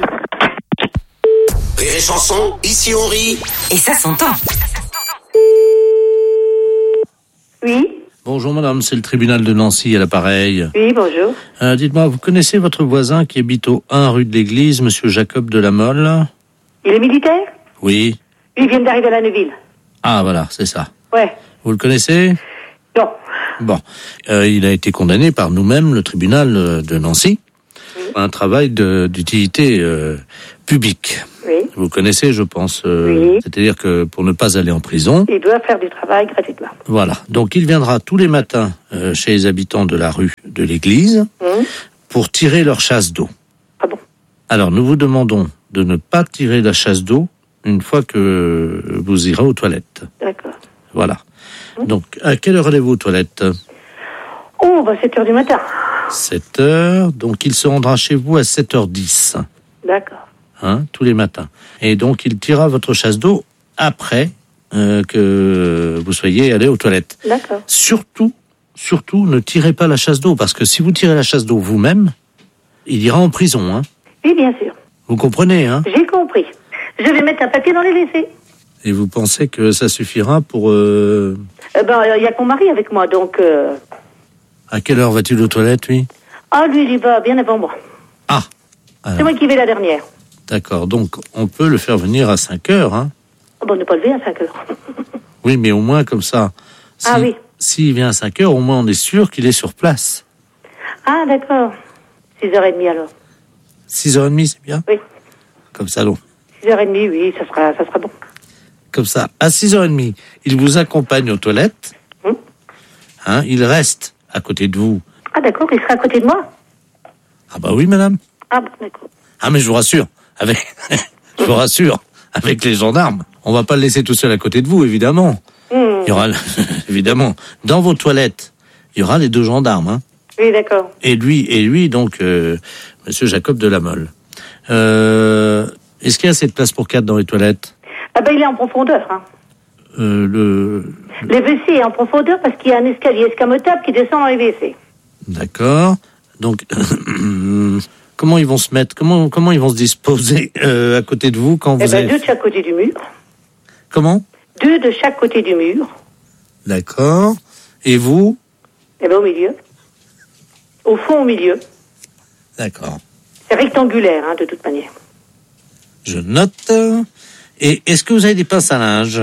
Rire et chanson, ici on rit. Et ça s'entend. Oui. Bonjour madame, c'est le tribunal de Nancy à l'appareil. Oui, bonjour. Dites-moi, vous connaissez votre voisin qui habite au 1 rue de l'Église, monsieur Jacob de la Mole? Il est militaire? Oui. Il vient d'arriver à la Neuville. Ah voilà, c'est ça. Ouais. Vous le connaissez? Non. Bon. Il a été condamné par nous-mêmes, le tribunal de Nancy, à un travail d'utilité publique. Oui. Vous connaissez, je pense. Oui. C'est-à-dire que pour ne pas aller en prison... Il doit faire du travail gratuitement. Voilà. Donc il viendra tous les matins chez les habitants de la rue de l'Église pour tirer leur chasse d'eau. Ah bon? Alors nous vous demandons de ne pas tirer la chasse d'eau une fois que vous irez aux toilettes. D'accord. Voilà. Donc à quelle heure allez-vous aux toilettes? 7h du matin. 7h. Donc il se rendra chez vous à 7h10. D'accord. Tous les matins. Et donc il tirera votre chasse d'eau après que vous soyez allé aux toilettes. D'accord. Surtout, ne tirez pas la chasse d'eau, parce que si vous tirez la chasse d'eau vous-même, il ira en prison. Oui, bien sûr. Vous comprenez, J'ai compris. Je vais mettre un papier dans les WC. Et vous pensez que ça suffira pour... Il y a que mon mari avec moi, donc... À quelle heure va-t-il aux toilettes, lui? Ah, lui, il y va bien avant moi. Ah. C'est moi qui vais la dernière. D'accord, donc on peut le faire venir à 5 heures. On ne peut pas lever à 5 heures. Oui, mais au moins comme ça. Oui. S'il vient à 5 heures, au moins on est sûr qu'il est sur place. Ah, d'accord. 6h30 alors. 6h30, c'est bien? Oui. Comme ça, donc. 6h30, oui, ça sera bon. Comme ça, à 6h30, il vous accompagne aux toilettes. Il reste à côté de vous. Ah, d'accord, il sera à côté de moi? Ah bah oui, madame. Ah, bon, d'accord. Ah, mais je vous rassure, avec les gendarmes, on va pas le laisser tout seul à côté de vous, évidemment. Il y aura, évidemment, dans vos toilettes, il y aura les 2 gendarmes. Oui, d'accord. Et lui, donc, monsieur Jacob de la Mole. Est-ce qu'il y a assez de place pour 4 dans les toilettes? Il est en profondeur. Le WC est en profondeur parce qu'il y a un escalier escamotable qui descend dans les WC. D'accord. Donc, comment ils vont se mettre? Comment ils vont se disposer à côté de vous quand vous avez... 2 de chaque côté du mur. Comment? 2 de chaque côté du mur. D'accord. Et vous? Au milieu. Au fond, au milieu. D'accord. C'est rectangulaire, de toute manière. Je note. Et est-ce que vous avez des pinces à linge?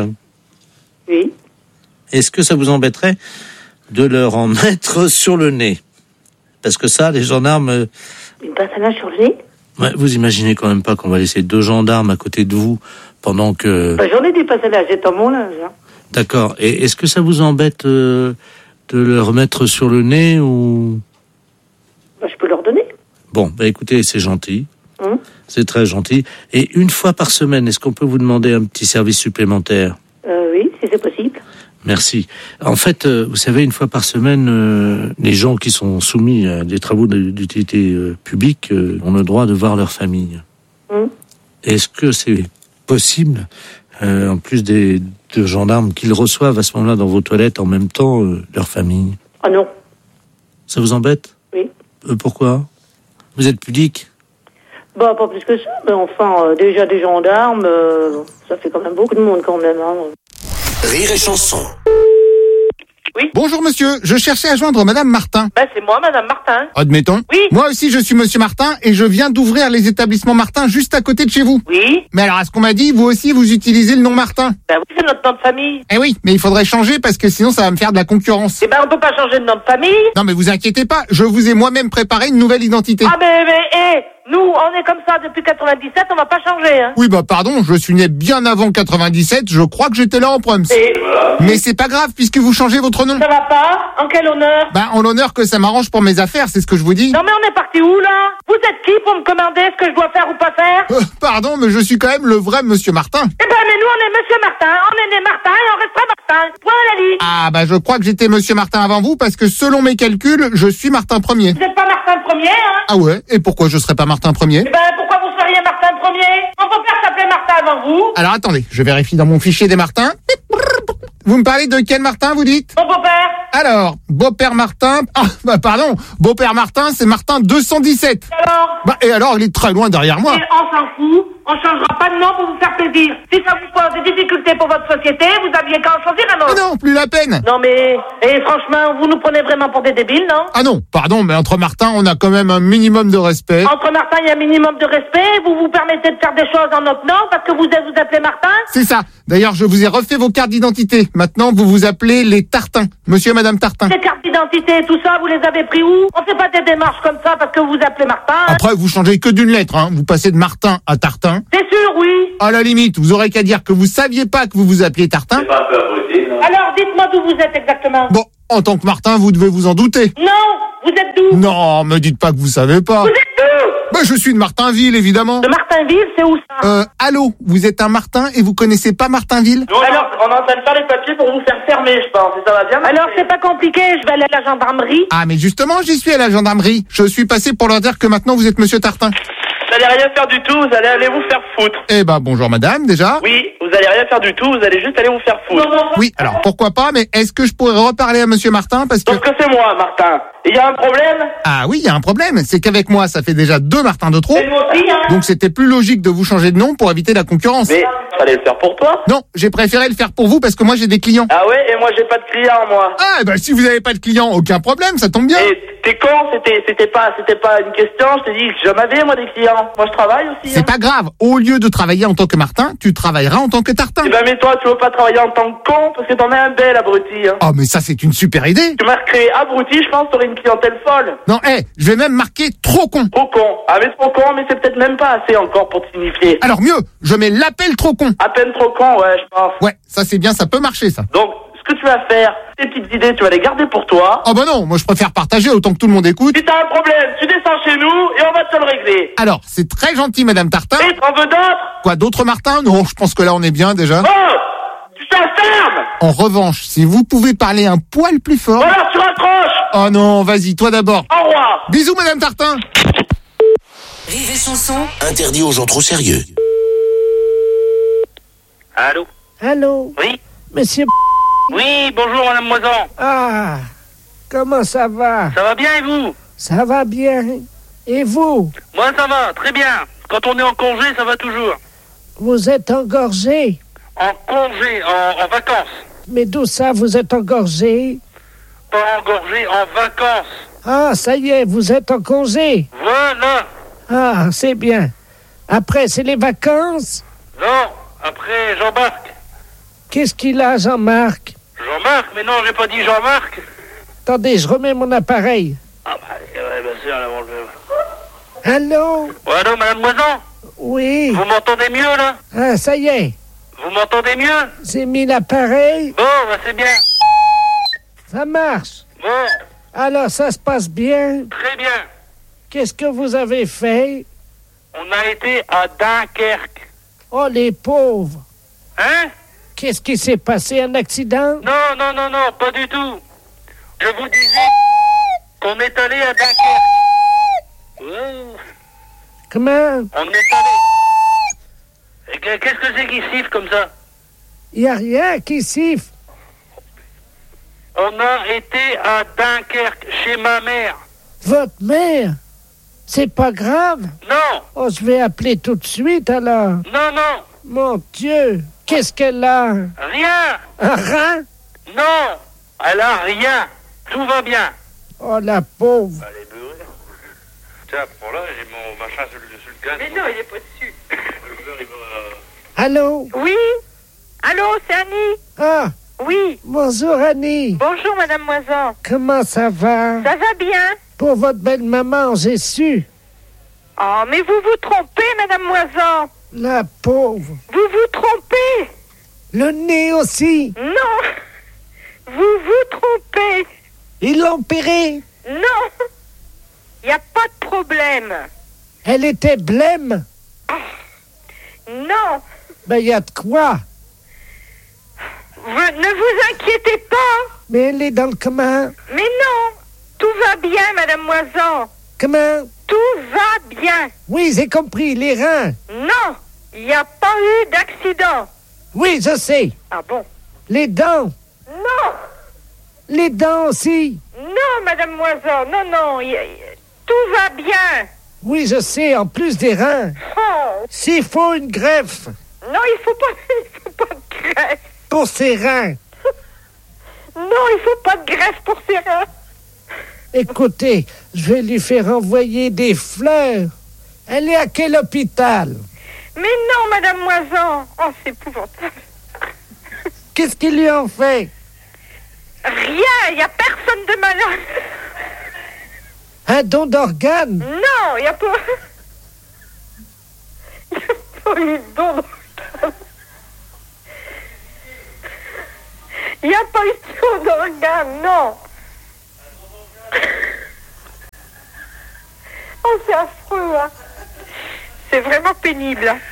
Oui. Est-ce que ça vous embêterait de leur en mettre sur le nez? Parce que ça, les gendarmes... Une pince à linge sur le nez? Vous imaginez quand même pas qu'on va laisser 2 gendarmes à côté de vous pendant que... J'en ai des pinces à linge, j'ai dans mon linge. D'accord. Et est-ce que ça vous embête de leur mettre sur le nez ou... Je peux leur donner. Bon, écoutez, c'est gentil. C'est très gentil. Et une fois par semaine, est-ce qu'on peut vous demander un petit service supplémentaire? Oui, si c'est possible. Merci. En fait, vous savez, une fois par semaine, les gens qui sont soumis à des travaux d'utilité publique ont le droit de voir leur famille. Est-ce que c'est possible, en plus des 2 gendarmes, qu'ils reçoivent à ce moment-là dans vos toilettes en même temps leur famille? Ah non. Ça vous embête? Oui. Pourquoi? Vous êtes pudique? Pas plus que ça, mais enfin, déjà des gendarmes, ça fait quand même beaucoup de monde quand même. Rire et chanson. Oui. Bonjour monsieur, je cherchais à joindre madame Martin. C'est moi, madame Martin. Admettons. Oui. Moi aussi je suis monsieur Martin et je viens d'ouvrir les établissements Martin juste à côté de chez vous. Oui. Mais alors à ce qu'on m'a dit, vous aussi vous utilisez le nom Martin. Oui, c'est notre nom de famille. Eh oui, mais il faudrait changer parce que sinon ça va me faire de la concurrence. On peut pas changer de nom de famille. Non mais vous inquiétez pas, je vous ai moi-même préparé une nouvelle identité. Ah nous, on est comme ça depuis 97, on va pas changer. Oui pardon, je suis né bien avant 97, je crois que j'étais là en proms. Mais c'est pas grave puisque vous changez votre nom. Ça va pas? En quel honneur? En l'honneur que ça m'arrange pour mes affaires, c'est ce que je vous dis. Non mais on est parti où là? Vous êtes qui pour me commander ce que je dois faire ou pas faire? Pardon, mais je suis quand même le vrai monsieur Martin. Mais nous on est monsieur Martin, on est né Martin et on restera Martin. Point à la ligne. Ah je crois que j'étais monsieur Martin avant vous parce que selon mes calculs, je suis Martin Ier. Vous êtes pas Martin Ier, Ah ouais? Et pourquoi je serais pas Martin Ier? Pourquoi vous seriez Martin Ier? Mon beau-père s'appelait Martin avant vous. Alors attendez, je vérifie dans mon fichier des Martins. Vous me parlez de quel Martin, vous dites? Mon beau-père. Alors, beau-père Martin... pardon, beau-père Martin, c'est Martin 217. Alors? Et alors, il est très loin derrière moi. On s'en fout, on On changera pas de nom pour vous faire plaisir. Si ça vous pose des difficultés pour votre société, vous aviez qu'à en choisir un autre. Non, plus la peine. Non mais, franchement, vous nous prenez vraiment pour des débiles, non? Ah non, pardon, mais entre Martin, on a quand même un minimum de respect. Entre Martin, il y a un minimum de respect. Vous vous permettez de faire des choses en notre nom parce que vous appelez Martin? C'est ça. D'ailleurs, je vous ai refait vos cartes d'identité. Maintenant, vous vous appelez les Tartins. Monsieur et Madame Tartin. Les cartes d'identité et tout ça, vous les avez pris où? On fait pas des démarches comme ça parce que vous appelez Martin. Après, vous changez que d'une lettre, hein. Vous passez de Martin à Tartin. C'est sûr, oui. À la limite, vous aurez qu'à dire que vous saviez pas que vous vous appeliez Tartin. C'est pas un peu abruti, non? Alors, dites-moi d'où vous êtes exactement. Bon, en tant que Martin, vous devez vous en douter. Non, vous êtes d'où? Non, me dites pas que vous savez pas. Vous êtes d'où? Bah, je suis de Martinville, évidemment. De Martinville, c'est où ça? Allô, vous êtes un Martin et vous connaissez pas Martinville? Alors, on est en train de faire les papiers pour vous faire fermer, je pense. Et ça va bien? Alors, c'est pas compliqué, je vais aller à la gendarmerie. Ah, mais justement, j'y suis à la gendarmerie. Je suis passé pour leur dire que maintenant vous êtes Monsieur Tartin. Vous allez rien faire du tout, vous allez aller vous faire foutre. Eh ben, bonjour madame, déjà. Oui, vous allez rien faire du tout, vous allez juste aller vous faire foutre. Oui, alors pourquoi pas, mais est-ce que je pourrais reparler à Monsieur Martin parce que... Sauf que c'est moi, Martin. Et il y a un problème? Ah oui, il y a un problème, c'est qu'avec moi, ça fait déjà 2 Martins de trop. Et moi aussi, hein. Donc c'était plus logique de vous changer de nom pour éviter la concurrence. Mais fallait le faire pour toi? Non, j'ai préféré le faire pour vous parce que moi j'ai des clients. Ah ouais, et moi j'ai pas de clients, moi. Ah, bah si vous avez pas de clients, aucun problème, ça tombe bien. Et t'es con, c'était pas une question, je t'ai dit que j'en avais, moi, des clients. Moi, je travaille aussi. C'est pas grave, au lieu de travailler en tant que Martin, tu travailleras en tant que Tartin. Eh ben, mais toi, tu veux pas travailler en tant que con, parce que t'en es un bel abruti, hein. Oh, mais ça c'est une super idée. Tu m'as créé abruti, je pense que t'aurais une clientèle folle. Non, je vais même marquer trop con. Trop con. Ah, mais trop con, mais c'est peut-être même pas assez encore pour te signifier. Alors mieux, je mets l'appel trop con. À peine trop con, ouais, je pense. Ouais, ça c'est bien, ça peut marcher ça. Donc, ce que tu vas faire, tes petites idées, tu vas les garder pour toi. Oh bah non, moi je préfère partager autant que tout le monde écoute. Si t'as un problème, tu descends chez nous et on va te le régler. Alors, c'est très gentil Madame Tartin. Et t'en veux d'autres? Quoi, d'autres Martin? Non, je pense que là on est bien déjà. Oh! Tu t'enfermes! En revanche, si vous pouvez parler un poil plus fort... Voilà, tu raccroches! Oh non, vas-y, toi d'abord. Au revoir! Bisous Madame Tartin. Rire et chanson. Interdit aux gens trop sérieux. Allô? Allô? Oui? Monsieur... Oui, bonjour Madame Moisan. Ah, comment ça va? Ça va bien et vous? Ça va bien. Et vous? Moi ça va, très bien. Quand on est en congé, ça va toujours. Vous êtes engorgé? En congé, en vacances. Mais d'où ça, vous êtes engorgé? Pas engorgé, en vacances. Ah, ça y est, vous êtes en congé. Voilà. Ah, c'est bien. Après, c'est les vacances? Non, après Jean-Marc. Qu'est-ce qu'il a, Jean-Marc? Jean-Marc? Mais non, j'ai pas dit Jean-Marc. Attendez, je remets mon appareil. Ah bah, ouais, bien sûr, avant le... Allô? Ouais, allô, Madame Moisan? Oui. Vous m'entendez mieux, là? Ah, ça y est. Vous m'entendez mieux? J'ai mis l'appareil. Bon, bah c'est bien. Ça marche. Bon. Alors, ça se passe bien? Très bien. Qu'est-ce que vous avez fait? On a été à Dunkerque. Oh, les pauvres. Hein? Qu'est-ce qui s'est passé? Un accident? Non, non, non, non, pas du tout. Je vous disais qu'on est allé à Dunkerque. Oh. Comment? On est allé. Et qu'est-ce que c'est qui siffle comme ça? Il n'y a rien qui siffle. On a été à Dunkerque, chez ma mère. Votre mère? C'est pas grave? Non. Oh, je vais appeler tout de suite alors. Non, non. Mon Dieu, qu'est-ce qu'elle a? Rien. Un rein? Non, elle a rien. Tout va bien. Oh, la pauvre. Allez, beurre. Tiens, pour là, j'ai mon machin sur le gaz. Mais non, il est pas dessus. Le beurre, il va... Allô? Oui? Allô, c'est Annie? Ah, Oui. bonjour Annie. Bonjour, Madame Moisan. Comment ça va? Ça va bien? Pour votre belle maman, j'ai su. Oh, mais vous vous trompez, Madame Moisan. La pauvre. Vous vous trompez. Le nez aussi. Non. Vous vous trompez. Ils l'ont opérée. Non. Il n'y a pas de problème. Elle était blême. Non. Ben, il y a de quoi. Ne vous inquiétez pas. Mais elle est dans le comment? Mais non. Tout va bien, Madame Moisan. Comment? Tout va bien. Oui, j'ai compris, les reins. Non. Il n'y a pas eu d'accident. Oui, je sais. Ah bon? Les dents. Non. Les dents aussi. Non, Madame Moisan. Non, non. Tout va bien. Oui, je sais, en plus des reins. Oh. S'il faut une greffe. Non, il faut pas de greffe. Pour ses reins. Non, il faut pas de greffe pour ses reins. Écoutez, je vais lui faire envoyer des fleurs. Elle est à quel hôpital? Mais non, Madame Moisan. Oh, c'est épouvantable. Qu'est-ce qu'ils lui ont fait? Rien, il n'y a personne de malade. Un don d'organes? Non, il n'y a pas... Il n'y a pas eu de don d'organes. Il n'y a pas eu de don d'organes, non. Oh, c'est affreux, hein. C'est vraiment pénible. Hein.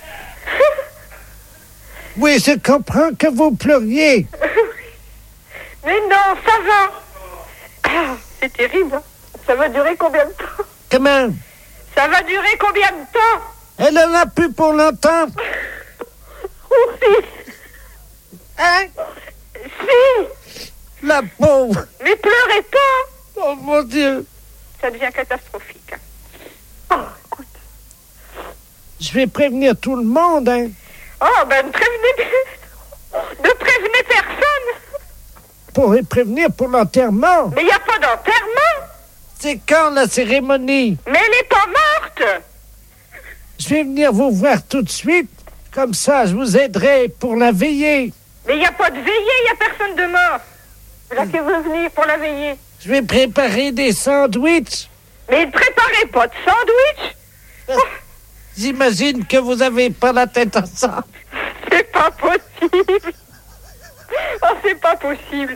Oui, je comprends que vous pleuriez. Mais non, ça va. Ah, c'est terrible. Hein. Ça va durer combien de temps? Comment? Ça va durer combien de temps? Elle en a plus pour longtemps. Oui. Hein? Si. La pauvre. Mais pleurez pas. Oh mon Dieu. Ça devient catastrophique. Oh, écoute. Je vais prévenir tout le monde, hein. Oh, ben ne prévenez personne. Pour les prévenir pour l'enterrement. Mais il n'y a pas d'enterrement. C'est quand la cérémonie? Mais elle n'est pas morte. Je vais venir vous voir tout de suite. Comme ça, je vous aiderai pour la veillée. Mais il n'y a pas de veillée, il n'y a personne de mort. Là qui veut venir pour la veillée. Je vais préparer des sandwichs. Mais ne préparez pas de sandwich. J'imagine que vous n'avez pas la tête à ça. C'est pas possible. Oh, c'est pas possible.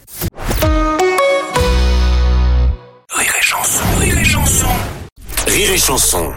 Rire et chanson, rire et chanson. Rire et chanson.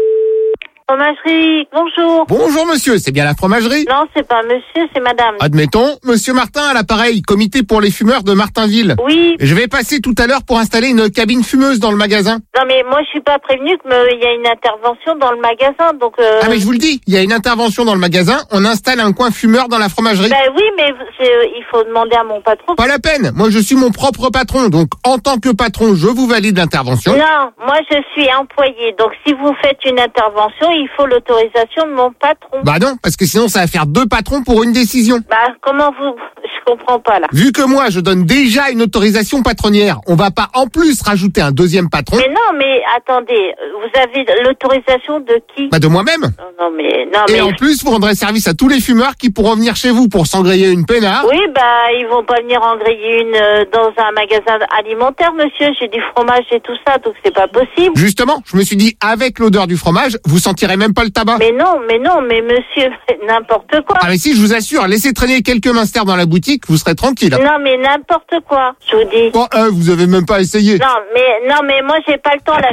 Fromagerie, bonjour. Bonjour monsieur, c'est bien la fromagerie? Non, c'est pas monsieur, c'est madame. Admettons, monsieur Martin à l'appareil, comité pour les fumeurs de Martinville. Oui. Je vais passer tout à l'heure pour installer une cabine fumeuse dans le magasin. Non mais moi je suis pas prévenue qu'il y a une intervention dans le magasin, donc... Ah mais je vous le dis, il y a une intervention dans le magasin, on installe un coin fumeur dans la fromagerie. Ben oui, mais il faut demander à mon patron. Pas la peine, moi je suis mon propre patron, donc en tant que patron, je vous valide l'intervention. Non, moi je suis employé, donc si vous faites une intervention, il faut l'autorisation de mon patron. Bah non, parce que sinon ça va faire 2 patrons pour une décision. Bah comment vous... Je comprends pas là. Vu que moi je donne déjà une autorisation patronnière, on va pas en plus rajouter un deuxième patron. Mais non, mais attendez, vous avez l'autorisation de qui? Bah de moi-même. Non mais... Et en plus, vous rendrez service à tous les fumeurs qui pourront venir chez vous pour s'engrayer une peinard. Oui, bah ils vont pas venir engrayer une dans un magasin alimentaire, monsieur. J'ai du fromage et tout ça, donc c'est pas possible. Justement, je me suis dit, avec l'odeur du fromage, vous sentirez même pas le tabac. Mais non, mais monsieur, n'importe quoi. Ah mais si, je vous assure, laissez traîner quelques minsters dans la boutique, vous serez tranquille. Non mais n'importe quoi, je vous dis. Bon, vous avez même pas essayé. Non mais moi j'ai pas le temps là.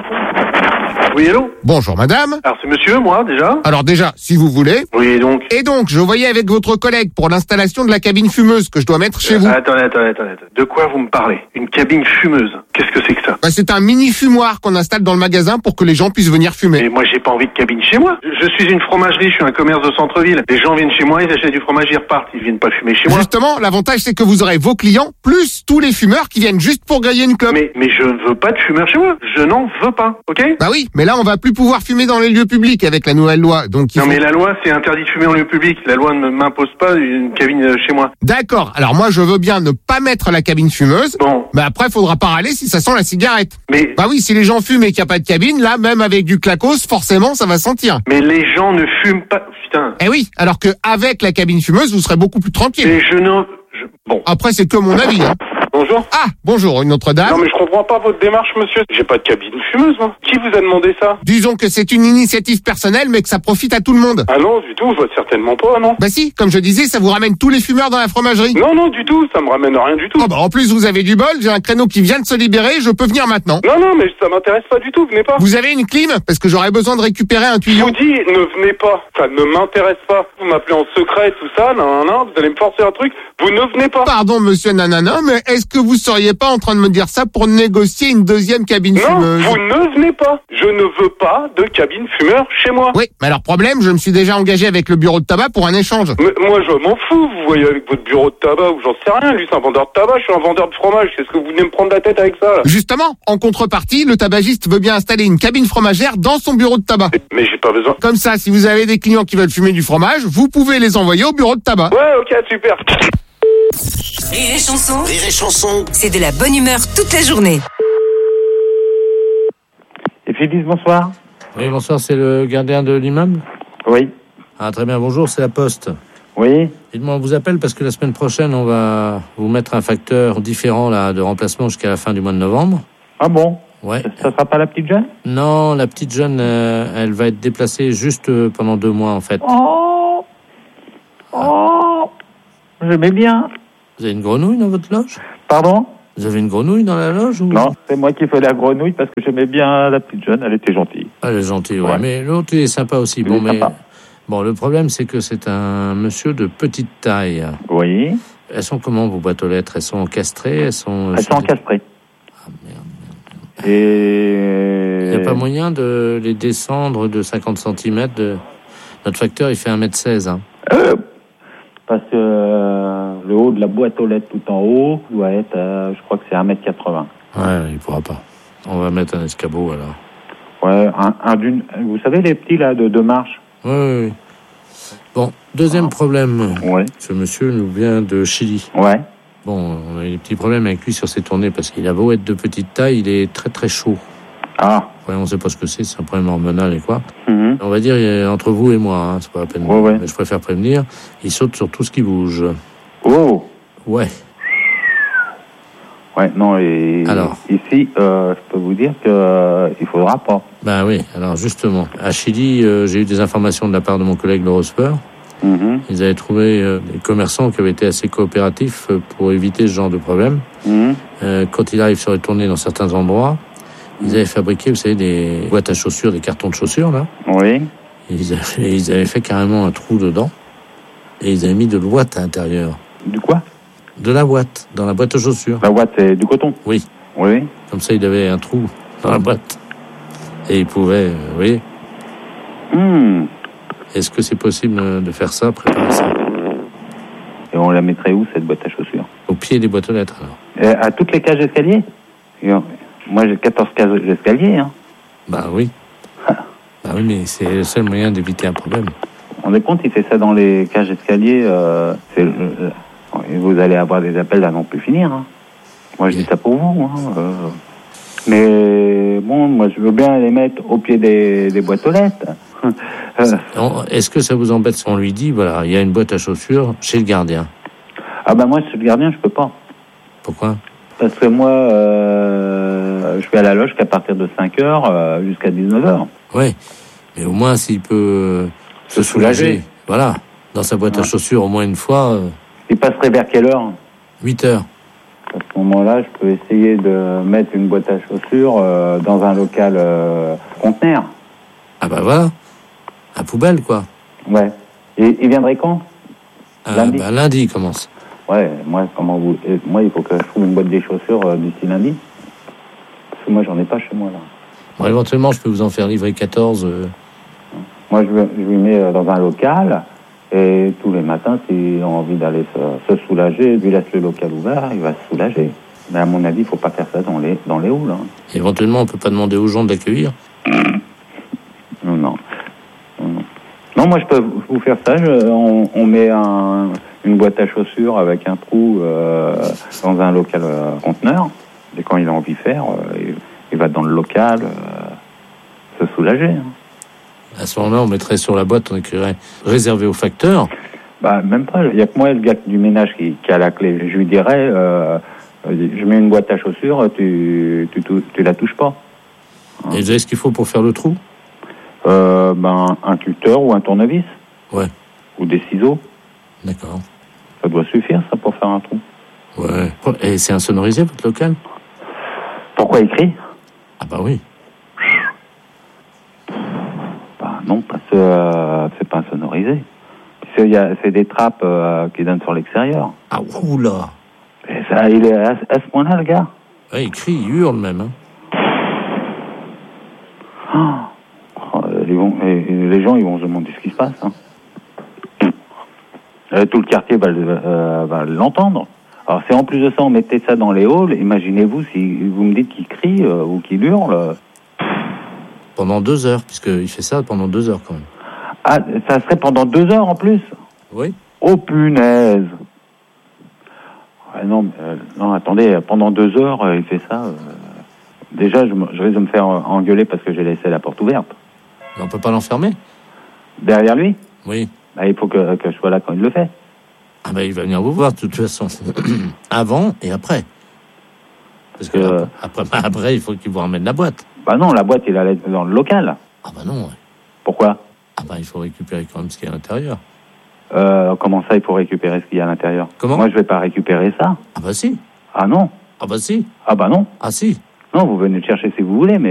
Oui, allô? Bonjour madame. Alors c'est monsieur, moi, déjà? Alors déjà, si vous voulez. Oui, donc. Et donc, je voyais avec votre collègue pour l'installation de la cabine fumeuse que je dois mettre chez vous. Attendez. De quoi vous me parlez? Une cabine fumeuse? Qu'est-ce que c'est que ça? Bah, c'est un mini fumoir qu'on installe dans le magasin pour que les gens puissent venir fumer. Mais moi, j'ai pas envie de cabine chez moi. Je suis une fromagerie, je suis un commerce de centre-ville. Les gens viennent chez moi, ils achètent du fromage, ils repartent. Ils viennent pas fumer chez moi. Justement, l'avantage, c'est que vous aurez vos clients, plus tous les fumeurs qui viennent juste pour griller une clope. Mais je ne veux pas de fumeurs chez moi. Je n'en veux pas, ok? Bah oui, mais là, on va plus pouvoir fumer dans les lieux publics avec la nouvelle loi. Donc mais la loi, c'est interdit de fumer en lieu public. La loi ne m'impose pas une cabine chez moi. D'accord. Alors moi, je veux bien ne pas mettre la cabine fumeuse. Bon. Mais après, faudra pas râler si ça sent la cigarette. Mais... Bah oui, si les gens fument et qu'il n'y a pas de cabine, là, même avec du clacos, forcément, ça va sentir. Mais les gens ne fument pas... Putain. Eh oui, alors que avec la cabine fumeuse, vous serez beaucoup plus tranquille. Et Bon. Après, c'est que mon avis, hein. Bonjour. Ah, bonjour, une autre dame. Non mais je comprends pas votre démarche, monsieur. J'ai pas de cabine fumeuse, moi. Qui vous a demandé ça? Disons que c'est une initiative personnelle, mais que ça profite à tout le monde. Ah non, du tout, certainement pas, non. Bah si, comme je disais, ça vous ramène tous les fumeurs dans la fromagerie. Non, du tout, ça me ramène rien du tout. Oh bah en plus, vous avez du bol, j'ai un créneau qui vient de se libérer, je peux venir maintenant. Non, mais ça m'intéresse pas du tout, venez pas. Vous avez une clim? Parce que j'aurais besoin de récupérer un tuyau. Je vous dis, ne venez pas, ça ne m'intéresse pas. Vous m'appelez en secret, tout ça, non, vous allez me forcer un truc, vous ne venez pas. Pardon, monsieur Nanana, mais est-ce est-ce que vous seriez pas en train de me dire ça pour négocier une deuxième cabine fumeuse? Non, vous ne venez pas. Je ne veux pas de cabine fumeur chez moi. Oui, mais alors problème, je me suis déjà engagé avec le bureau de tabac pour un échange. Mais moi, je m'en fous. Vous voyez avec votre bureau de tabac ou j'en sais rien. Lui, c'est un vendeur de tabac. Je suis un vendeur de fromage. Qu'est-ce que vous venez me prendre la tête avec ça là? Justement, en contrepartie, le tabagiste veut bien installer une cabine fromagère dans son bureau de tabac. Mais j'ai pas besoin. Comme ça, si vous avez des clients qui veulent fumer du fromage, vous pouvez les envoyer au bureau de tabac. Ouais, ok, super. Rire et chanson. Rire et chanson. C'est de la bonne humeur toute la journée. Et Phyllis, bonsoir. Oui, bonsoir, c'est le gardien de l'immeuble? Oui. Ah, très bien, bonjour, c'est la Poste. Oui. Dites-moi, on vous appelle parce que la semaine prochaine, on va vous mettre un facteur différent là, de remplacement jusqu'à la fin du mois de novembre. Ah bon? Ouais. Ça sera pas la petite jeune? Non, la petite jeune, elle va être déplacée juste pendant 2 mois, en fait. Oh, j'aimais bien. Vous avez une grenouille dans votre loge? Pardon? Vous avez une grenouille dans la loge ou... Non, c'est moi qui fais la grenouille parce que j'aimais bien la petite jeune, elle était gentille. Elle est gentille, ouais. Mais l'autre, il est sympa aussi. Il est sympa. Bon, le problème, c'est que c'est un monsieur de petite taille. Oui. Elles sont comment, vos boîtes aux lettres? Elles sont encastrées? Elles sont encastrées. Ah, merde. Et... Il n'y a pas moyen de les descendre de 50 cm Notre facteur, il fait 1m16, hein. Parce que le haut de la boîte aux lettres tout en haut doit être, je crois que c'est 1m80. Ouais, il pourra pas. On va mettre un escabeau, alors. Ouais, vous savez, les petits, là, de 2 marches? Oui. Bon, deuxième problème. Ouais. Ce monsieur nous vient de Chili. Ouais. Bon, on a eu des petits problèmes avec lui sur ses tournées parce qu'il a beau être de petite taille, il est très très chaud. Ah. Ouais, on sait pas ce que c'est un problème hormonal et quoi. Mm-hmm. On va dire entre vous et moi, hein, c'est pas la peine. Ouais. Mais je préfère prévenir, il saute sur tout ce qui bouge. Oh. Ouais. Ouais, non, et alors, ici, je peux vous dire que il faudra pas. Ben oui, alors justement, à Chili, j'ai eu des informations de la part de mon collègue Laurent Speur. Mm-hmm. Ils avaient trouvé des commerçants qui avaient été assez coopératifs pour éviter ce genre de problème. Mm-hmm. Quand il arrive sur les tournées dans certains endroits, ils avaient fabriqué, vous savez, des boîtes à chaussures, des cartons de chaussures, là. Oui. Ils avaient fait carrément un trou dedans. Et ils avaient mis de l'ouate à l'intérieur. Du quoi? De la ouate, dans la boîte aux chaussures. La ouate, c'est du coton? Oui. Oui. Comme ça, il avait un trou dans la boîte. Et il pouvait, vous voyez. Est-ce que c'est possible de faire ça, préparer ça? Et on la mettrait où, cette boîte à chaussures? Au pied des boîtes aux lettres, alors. À toutes les cages d'escalier? Moi, j'ai 14 cages d'escalier, hein. Bah oui. Bah oui, mais c'est le seul moyen d'éviter un problème. On est compte, il fait ça dans les cages d'escalier, vous allez avoir des appels à non plus finir, hein. Moi, je dis ça pour vous, hein. Mais bon, moi, je veux bien les mettre au pied des boîtes aux lettres. Est-ce que ça vous embête si on lui dit, voilà, il y a une boîte à chaussures chez le gardien? Ah bah moi, chez le gardien, je peux pas. Pourquoi? Parce que moi, je vais à la loge qu'à partir de 5h jusqu'à 19h. Oui, mais au moins s'il peut se soulager. Voilà, dans sa boîte à chaussures au moins une fois. Il passerait vers quelle heure? 8h. À ce moment-là, je peux essayer de mettre une boîte à chaussures dans un local conteneur. Ah bah voilà, à poubelle quoi. Ouais. Et il viendrait quand? Lundi. Bah lundi il commence. Ouais, moi il faut que je trouve une boîte des chaussures d'ici lundi. Parce que moi j'en ai pas chez moi là. Bon, éventuellement je peux vous en faire livrer 14. Moi je lui mets dans un local et tous les matins s'il a envie d'aller se soulager, lui laisse le local ouvert, il va se soulager. Mais à mon avis, il faut pas faire ça dans les halls. Hein. Éventuellement on peut pas demander aux gens de l'accueillir. Non, moi je peux vous faire ça. On met une boîte à chaussures avec un trou dans un local conteneur. Et quand il a envie de faire, il va dans le local se soulager. Hein. À ce moment-là, on mettrait sur la boîte, on écrirait réservé au facteur. Bah même pas. Il y a que moi, le gars du ménage qui a la clé. Je lui dirais, je mets une boîte à chaussures, tu la touches pas. Hein. Et vous avez ce qu'il faut pour faire le trou? Un tuteur ou un tournevis. Ouais. Ou des ciseaux. D'accord. Ça doit suffire, ça, pour faire un trou. Ouais. Et c'est insonorisé, votre local? Pourquoi écrit? Ah bah oui. Bah non, parce que c'est pas insonorisé. C'est des trappes qui donnent sur l'extérieur. Ah oula. Et Ça, il est à ce point-là, le gars. Ouais, il crie, il hurle même. Hein. Les gens, ils vont se demander ce qui se passe. Hein. Tout le quartier va l'entendre. Alors, si en plus de ça, on mettait ça dans les halls, imaginez-vous si vous me dites qu'il crie ou qu'il hurle. Pendant 2 heures, puisqu'il fait ça pendant 2 heures quand même. Ah, ça serait pendant 2 heures en plus? Oui. Oh punaise! Non, attendez, pendant 2 heures, il fait ça. Déjà, je risque de me faire engueuler parce que j'ai laissé la porte ouverte. Mais on peut pas l'enfermer? Derrière lui? Oui. Il faut que je sois là quand il le fait. Ah il va venir vous voir de toute façon. Avant et après. Parce que après, il faut qu'il vous ramène la boîte. Non, la boîte, il allait dans le local. Non. Ouais. Pourquoi? Il faut récupérer quand même ce qu'il y a à l'intérieur. Comment ça, il faut récupérer ce qu'il y a à l'intérieur? Comment? Moi, je vais pas récupérer ça. Si. Ah non. Si. Non. Si. Non, vous venez le chercher si vous voulez, mais